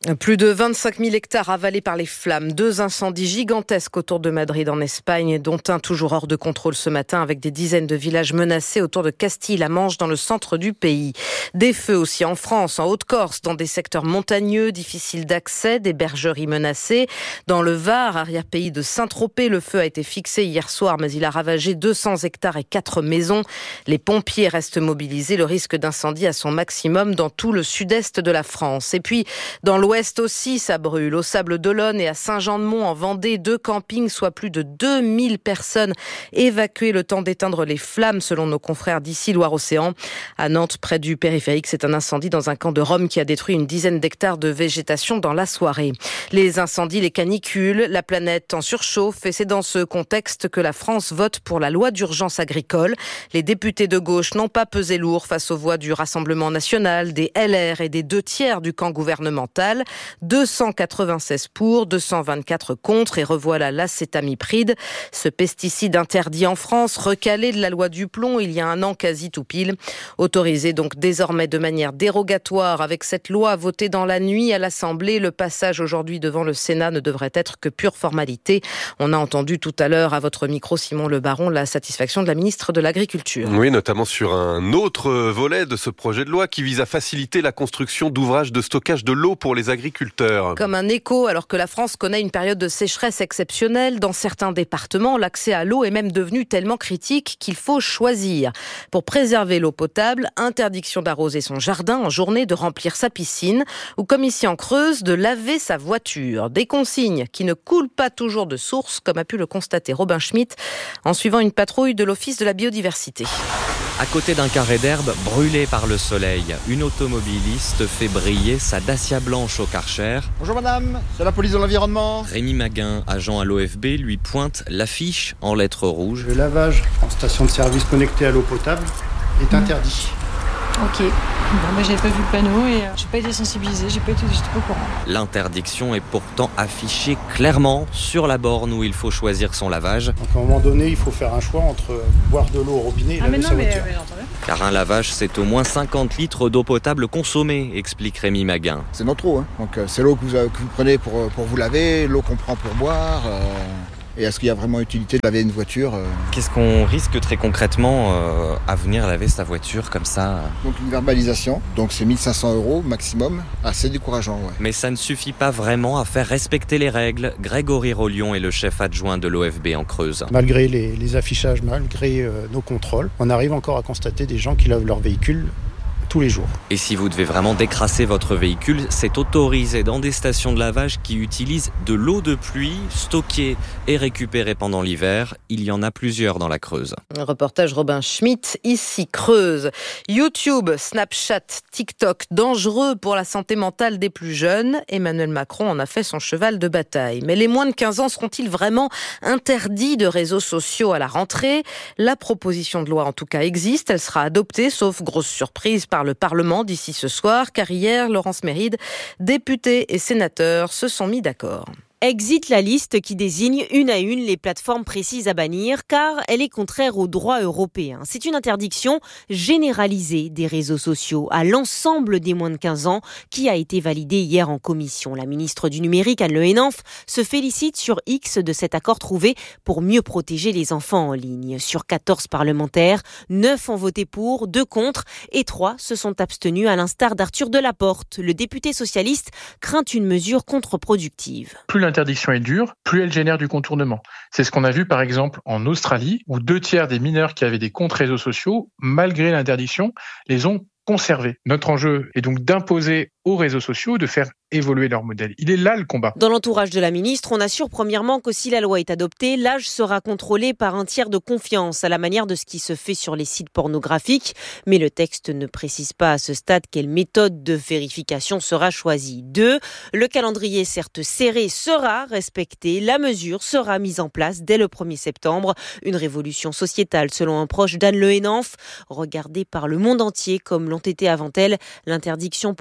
Plus de vingt-cinq mille hectares avalés par les flammes. Deux incendies gigantesques autour de Madrid en Espagne, dont un toujours hors de contrôle ce matin avec des dizaines de villages menacés autour de Castille-La Manche dans le centre du pays. Des feux aussi en France, en Haute-Corse, dans des secteurs montagneux, difficiles d'accès, des bergeries menacées. Dans le Var, arrière-pays de Saint-Tropez, le feu a été fixé hier soir, mais il a ravagé deux cents hectares et quatre maisons. Les pompiers restent mobilisés. Le risque d'incendie à son maximum dans tout le sud-est de la France. Et puis, dans l'ouest, L'Ouest aussi, ça brûle. Au Sable d'Olonne et à Saint-Jean-de-Mont, en Vendée, deux campings, soit plus de deux mille personnes évacuées le temps d'éteindre les flammes, selon nos confrères d'ici Loire-Océan. À Nantes, près du périphérique, c'est un incendie dans un camp de Rome qui a détruit une dizaine d'hectares de végétation dans la soirée. Les incendies, les canicules, la planète en surchauffe, et c'est dans ce contexte que la France vote pour la loi d'urgence agricole. Les députés de gauche n'ont pas pesé lourd face aux voix du Rassemblement national, des L R et des deux tiers du camp gouvernemental. deux cent quatre-vingt-seize pour, deux cent vingt-quatre contre, et revoilà l'acétamipride. Ce pesticide interdit en France, recalé de la loi du plomb il y a un an quasi tout pile. Autorisé donc désormais de manière dérogatoire avec cette loi votée dans la nuit à l'Assemblée, le passage aujourd'hui devant le Sénat ne devrait être que pure formalité. On a entendu tout à l'heure à votre micro, Simon Le Baron, la satisfaction de la ministre de l'Agriculture. Oui, notamment sur un autre volet de ce projet de loi qui vise à faciliter la construction d'ouvrages de stockage de l'eau pour les agriculteurs. Comme un écho, alors que la France connaît une période de sécheresse exceptionnelle, dans certains départements, l'accès à l'eau est même devenu tellement critique qu'il faut choisir. Pour préserver l'eau potable, interdiction d'arroser son jardin en journée, de remplir sa piscine, ou comme ici en Creuse, de laver sa voiture. Des consignes qui ne coulent pas toujours de source, comme a pu le constater Robin Schmitt en suivant une patrouille de l'Office de la biodiversité. À côté d'un carré d'herbe brûlé par le soleil, une automobiliste fait briller sa Dacia blanche au Karcher. Bonjour madame, c'est la police de l'environnement. Rémi Maguin, agent à l'O F B, lui pointe l'affiche en lettres rouges. Le lavage en station de service connectée à l'eau potable est interdit. Ok, bon, bah, j'avais pas vu le panneau et euh, j'ai pas été sensibilisée, j'ai pas été, j'étais pas au courant. L'interdiction est pourtant affichée clairement sur la borne où il faut choisir son lavage. Donc à un moment donné, il faut faire un choix entre boire de l'eau au robinet et ah, laver mais non, sa mais, voiture. Mais, mais, Car un lavage, c'est au moins cinquante litres d'eau potable consommée, explique Rémi Maguin. C'est notre eau, hein. Donc euh, c'est l'eau que vous, que vous prenez pour, pour vous laver, l'eau qu'on prend pour boire. Euh... Et est-ce qu'il y a vraiment utilité de laver une voiture euh... Qu'est-ce qu'on risque très concrètement euh, à venir laver sa voiture comme ça? Donc une verbalisation, donc c'est mille cinq cents euros maximum, assez décourageant. Ouais. Mais ça ne suffit pas vraiment à faire respecter les règles. Grégory Rollion est le chef adjoint de l'O F B en Creuse. Malgré les, les affichages, malgré euh, nos contrôles, on arrive encore à constater des gens qui lavent leur véhicule tous les jours. Et si vous devez vraiment décrasser votre véhicule, c'est autorisé dans des stations de lavage qui utilisent de l'eau de pluie stockée et récupérée pendant l'hiver. Il y en a plusieurs dans la Creuse. Un reportage Robin Schmitt, ici Creuse. YouTube, Snapchat, TikTok, dangereux pour la santé mentale des plus jeunes. Emmanuel Macron en a fait son cheval de bataille. Mais les moins de quinze ans seront-ils vraiment interdits de réseaux sociaux à la rentrée? La proposition de loi en tout cas existe. Elle sera adoptée, sauf grosse surprise, par le Parlement d'ici ce soir, car hier, Laurence Méride, députée et sénateur, se sont mis d'accord. Exit la liste qui désigne une à une les plateformes précises à bannir, car elle est contraire au droit européen. C'est une interdiction généralisée des réseaux sociaux à l'ensemble des moins de quinze ans qui a été validée hier en commission. La ministre du Numérique, Anne Le Henanff, se félicite sur X de cet accord trouvé pour mieux protéger les enfants en ligne. Sur quatorze parlementaires, neuf ont voté pour, deux contre et trois se sont abstenus, à l'instar d'Arthur Delaporte. Le député socialiste craint une mesure contre-productive. Plus l'interdiction est dure, plus elle génère du contournement. C'est ce qu'on a vu par exemple en Australie, où deux tiers des mineurs qui avaient des comptes réseaux sociaux, malgré l'interdiction, les ont conservés. Notre enjeu est donc d'imposer aux réseaux sociaux de faire évoluer leur modèle. Il est là le combat. Dans l'entourage de la ministre, on assure premièrement que si la loi est adoptée, l'âge sera contrôlé par un tiers de confiance, à la manière de ce qui se fait sur les sites pornographiques. Mais le texte ne précise pas à ce stade quelle méthode de vérification sera choisie. Deux, le calendrier certes serré sera respecté. La mesure sera mise en place dès le premier septembre. Une révolution sociétale, selon un proche d'Anne Le Henanff, regardée par le monde entier comme l'ont été avant elle l'interdiction pour les mineurs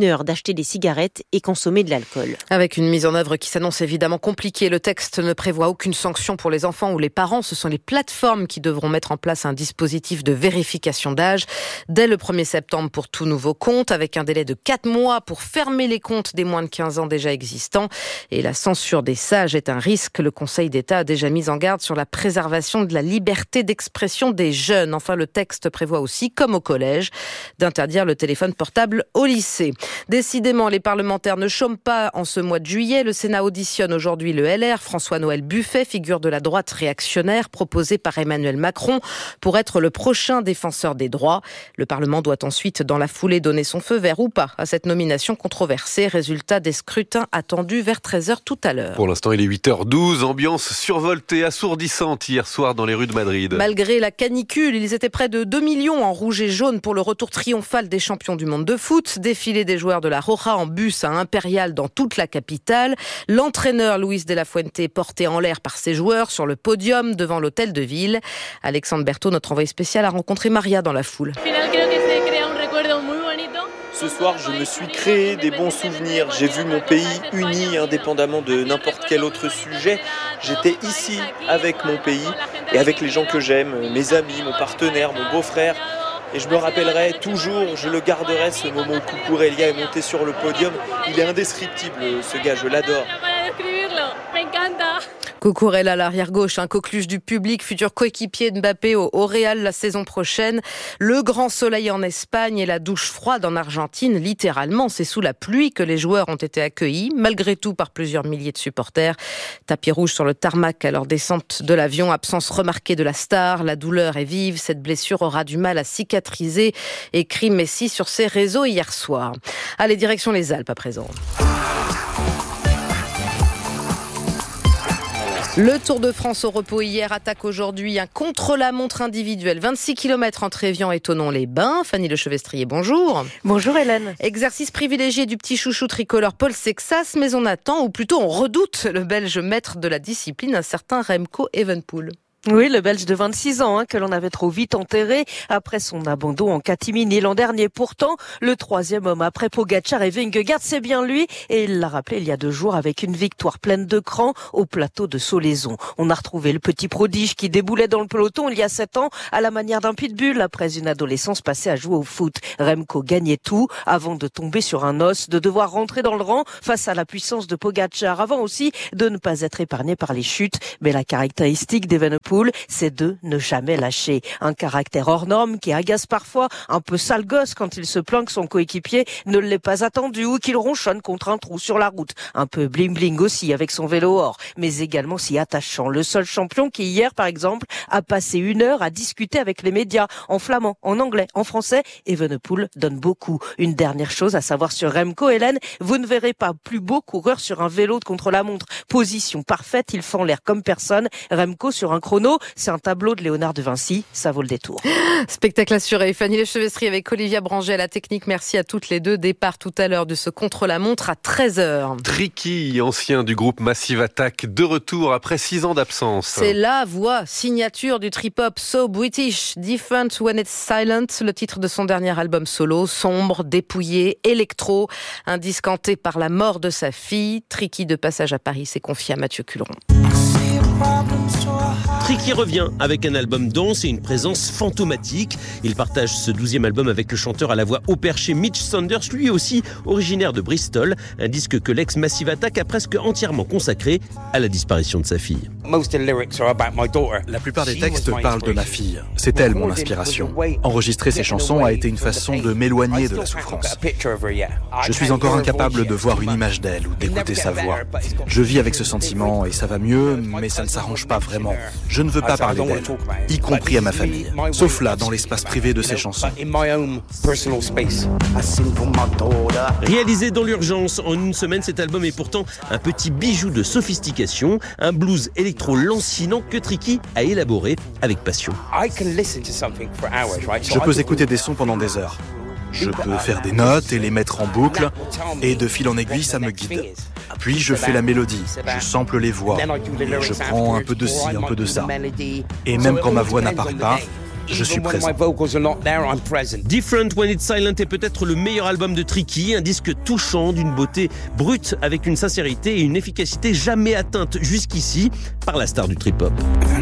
mineurs d'acheter des cigarettes et consommer de l'alcool. Avec une mise en œuvre qui s'annonce évidemment compliquée, le texte ne prévoit aucune sanction pour les enfants ou les parents. Ce sont les plateformes qui devront mettre en place un dispositif de vérification d'âge dès le premier septembre pour tout nouveau compte, avec un délai de quatre mois pour fermer les comptes des moins de quinze ans déjà existants. Et la censure des sages est un risque. Le Conseil d'État a déjà mis en garde sur la préservation de la liberté d'expression des jeunes. Enfin, le texte prévoit aussi, comme au collège, d'interdire le téléphone portable au lycée. Décidément, les parlementaires ne chôment pas en ce mois de juillet. Le Sénat auditionne aujourd'hui le L R. François-Noël Buffet, figure de la droite réactionnaire, proposé par Emmanuel Macron pour être le prochain défenseur des droits. Le Parlement doit ensuite, dans la foulée, donner son feu vert ou pas à cette nomination controversée. Résultat des scrutins attendus vers treize heures tout à l'heure. Pour l'instant, il est huit heures douze. Ambiance survoltée, assourdissante hier soir dans les rues de Madrid. Malgré la canicule, ils étaient près de deux millions en rouge et jaune pour le retour triomphal des champions du monde de foot. Défilé des joueurs de la Roja en bus à Impérial dans toute la capitale. L'entraîneur Luis de la Fuente porté en l'air par ses joueurs sur le podium devant l'hôtel de ville. Alexandre Berthaud, notre envoyé spécial, a rencontré Maria dans la foule. Ce soir, je me suis créé des bons souvenirs. J'ai vu mon pays uni, indépendamment de n'importe quel autre sujet. J'étais ici avec mon pays et avec les gens que j'aime, mes amis, mon partenaire, mon beau-frère. Et je me rappellerai toujours, je le garderai, ce moment où Cucurella est monté sur le podium. Il est indescriptible, ce gars, je l'adore. Cucurella, l'arrière-gauche, un coqueluche du public, futur coéquipier de Mbappé au, au Real la saison prochaine. Le grand soleil en Espagne et la douche froide en Argentine. Littéralement, c'est sous la pluie que les joueurs ont été accueillis, malgré tout par plusieurs milliers de supporters. Tapis rouge sur le tarmac à leur descente de l'avion. Absence remarquée de la star. La douleur est vive. Cette blessure aura du mal à cicatriser, écrit Messi sur ses réseaux hier soir. Allez, direction les Alpes à présent. Le Tour de France au repos hier attaque aujourd'hui un contre-la-montre individuel. vingt-six kilomètres entre Évian et Thonon-les-Bains. Fanny Lechevestrier, bonjour. Bonjour Hélène. Exercice privilégié du petit chouchou tricolore Paul Sexas, mais on attend, ou plutôt on redoute, le Belge maître de la discipline, un certain Remco Evenepoel. Oui, le Belge de vingt-six ans, hein, que l'on avait trop vite enterré après son abandon en catimini l'an dernier. Pourtant, le troisième homme après Pogacar et Vingegaard, c'est bien lui. Et il l'a rappelé il y a deux jours avec une victoire pleine de cran au plateau de Solaison. On a retrouvé le petit prodige qui déboulait dans le peloton il y a sept ans à la manière d'un pitbull après une adolescence passée à jouer au foot. Remco gagnait tout avant de tomber sur un os, de devoir rentrer dans le rang face à la puissance de Pogacar, avant aussi de ne pas être épargné par les chutes. Mais la caractéristique d'Evenepoel, c'est de ne jamais lâcher. Un caractère hors norme qui agace parfois, un peu sale gosse quand il se plaint que son coéquipier ne l'ait pas attendu ou qu'il ronchonne contre un trou sur la route. Un peu bling bling aussi avec son vélo or, mais également si attachant. Le seul champion qui hier, par exemple, a passé une heure à discuter avec les médias en flamand, en anglais, en français. Evenepoel donne beaucoup. Une dernière chose à savoir sur Remco, Hélène, vous ne verrez pas plus beau coureur sur un vélo de contre-la-montre. Position parfaite, il fend l'air comme personne. Remco sur un chrono, c'est un tableau de Léonard de Vinci, ça vaut le détour. Spectacle assuré. Fanny Lechevestrier avec Olivia Branger à la technique. Merci à toutes les deux. Départ tout à l'heure de ce contre-la-montre à treize heures. Tricky, ancien du groupe Massive Attack, de retour après six ans d'absence. C'est la voix signature du trip-hop So British, Different When It's Silent, le titre de son dernier album solo, sombre, dépouillé, électro, un disque hanté par la mort de sa fille. Tricky, de passage à Paris, s'est confié à Mathieu Culeron. Tricky revient avec un album dense et une présence fantomatique. Il partage ce douzième album avec le chanteur à la voix haut perché Mitch Sanders, lui aussi originaire de Bristol. Un disque que l'ex-Massive Attack a presque entièrement consacré à la disparition de sa fille. La plupart des textes parlent de ma fille. C'est elle mon inspiration. Enregistrer ces chansons a été une façon de m'éloigner de la souffrance. Je suis encore incapable de voir une image d'elle ou d'écouter sa voix. Je vis avec ce sentiment et ça va mieux, mais ça ne s'arrange pas vraiment. Je ne veux pas parler d'elle, y compris à ma famille, sauf là, dans l'espace privé de ses chansons. Réalisé dans l'urgence, en une semaine, cet album est pourtant un petit bijou de sophistication, un blues électro-lancinant que Tricky a élaboré avec passion. Je peux écouter des sons pendant des heures. Je peux faire des notes et les mettre en boucle, et de fil en aiguille, ça me guide. Puis je fais la mélodie, je sample les voix, je prends un peu de ci, un peu de ça. Et même quand ma voix n'apparaît pas, je suis présent. Different When It's Silent est peut-être le meilleur album de Tricky, un disque touchant, d'une beauté brute, avec une sincérité et une efficacité jamais atteintes jusqu'ici par la star du trip-hop.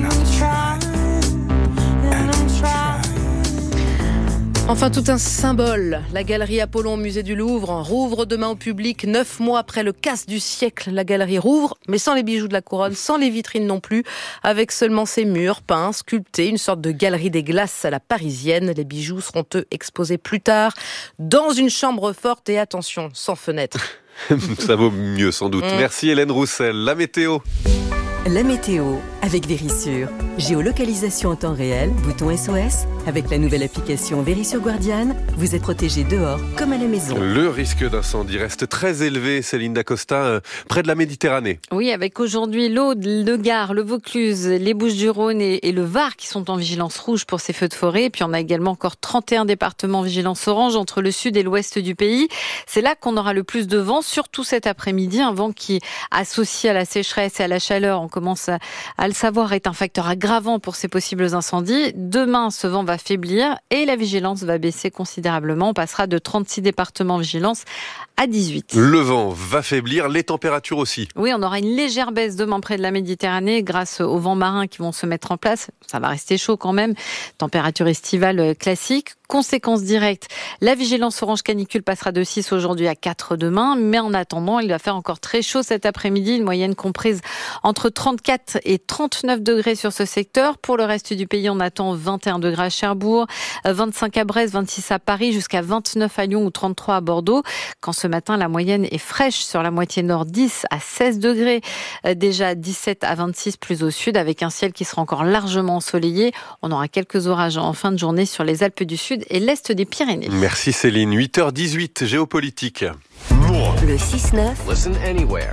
Enfin, tout un symbole. La galerie Apollon au musée du Louvre rouvre demain au public. Neuf mois après le casse du siècle, la galerie rouvre, mais sans les bijoux de la couronne, sans les vitrines non plus, avec seulement ses murs peints, sculptés, une sorte de galerie des glaces à la parisienne. Les bijoux seront eux exposés plus tard dans une chambre forte et attention, sans fenêtre. Ça vaut mieux sans doute. Mmh. Merci Hélène Roussel. La météo. La météo avec Vérissure. Géolocalisation en temps réel, bouton S O S. Avec la nouvelle application Vérissure Guardian, vous êtes protégé dehors comme à la maison. Le risque d'incendie reste très élevé, Céline Dacosta, euh, près de la Méditerranée. Oui, avec aujourd'hui l'Aude, le Gard, le Vaucluse, les Bouches-du-Rhône et, et le Var qui sont en vigilance rouge pour ces feux de forêt. Et puis on a également encore trente et un départements en vigilance orange entre le sud et l'ouest du pays. C'est là qu'on aura le plus de vent, surtout cet après-midi. Un vent qui, associé à la sécheresse et à la chaleur, on commence à, à le savoir, est un facteur aggravant pour ces possibles incendies. Demain, ce vent va faiblir et la vigilance va baisser considérablement. On passera de trente-six départements en vigilance à dix-huit. Le vent va faiblir, les températures aussi. Oui, on aura une légère baisse demain près de la Méditerranée grâce aux vents marins qui vont se mettre en place. Ça va rester chaud quand même. Température estivale classique. Conséquence directe, la vigilance orange canicule passera de six aujourd'hui à quatre demain, mais en attendant, il va faire encore très chaud cet après-midi, une moyenne comprise entre trente-quatre et trente-neuf degrés sur ce secteur. Pour le reste du pays, on attend vingt et un degrés à Cherbourg, vingt-cinq à Brest, vingt-six à Paris, jusqu'à vingt-neuf à Lyon ou trente-trois à Bordeaux. Quand ce matin, la moyenne est fraîche sur la moitié nord, dix à seize degrés, déjà dix-sept à vingt-six plus au sud, avec un ciel qui sera encore largement ensoleillé. On aura quelques orages en fin de journée sur les Alpes du Sud et l'est des Pyrénées. Merci Céline. huit heures dix-huit, géopolitique. Le six neuf. Listen anywhere.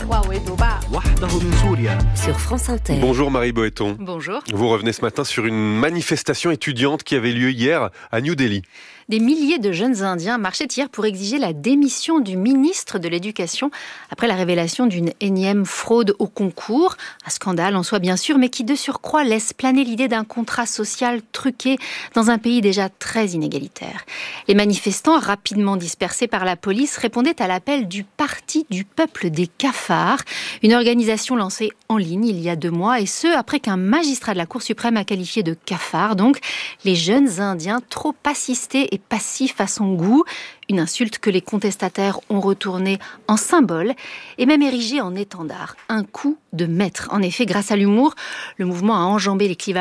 Sur France Inter. Bonjour Marie Boëton. Bonjour. Vous revenez ce matin sur une manifestation étudiante qui avait lieu hier à New Delhi. Des milliers de jeunes Indiens marchaient hier pour exiger la démission du ministre de l'Éducation après la révélation d'une énième fraude au concours. Un scandale en soi bien sûr, mais qui de surcroît laisse planer l'idée d'un contrat social truqué dans un pays déjà très inégalitaire. Les manifestants, rapidement dispersés par la police, répondaient à l'appel du Parti du peuple des cafards, une organisation lancée en ligne il y a deux mois, et ce, après qu'un magistrat de la Cour suprême a qualifié de cafards, donc les jeunes Indiens trop assistés et passif à son goût, une insulte que les contestataires ont retournée en symbole et même érigée en étendard, un coup de maître. En effet, grâce à l'humour, le mouvement a enjambé les clivages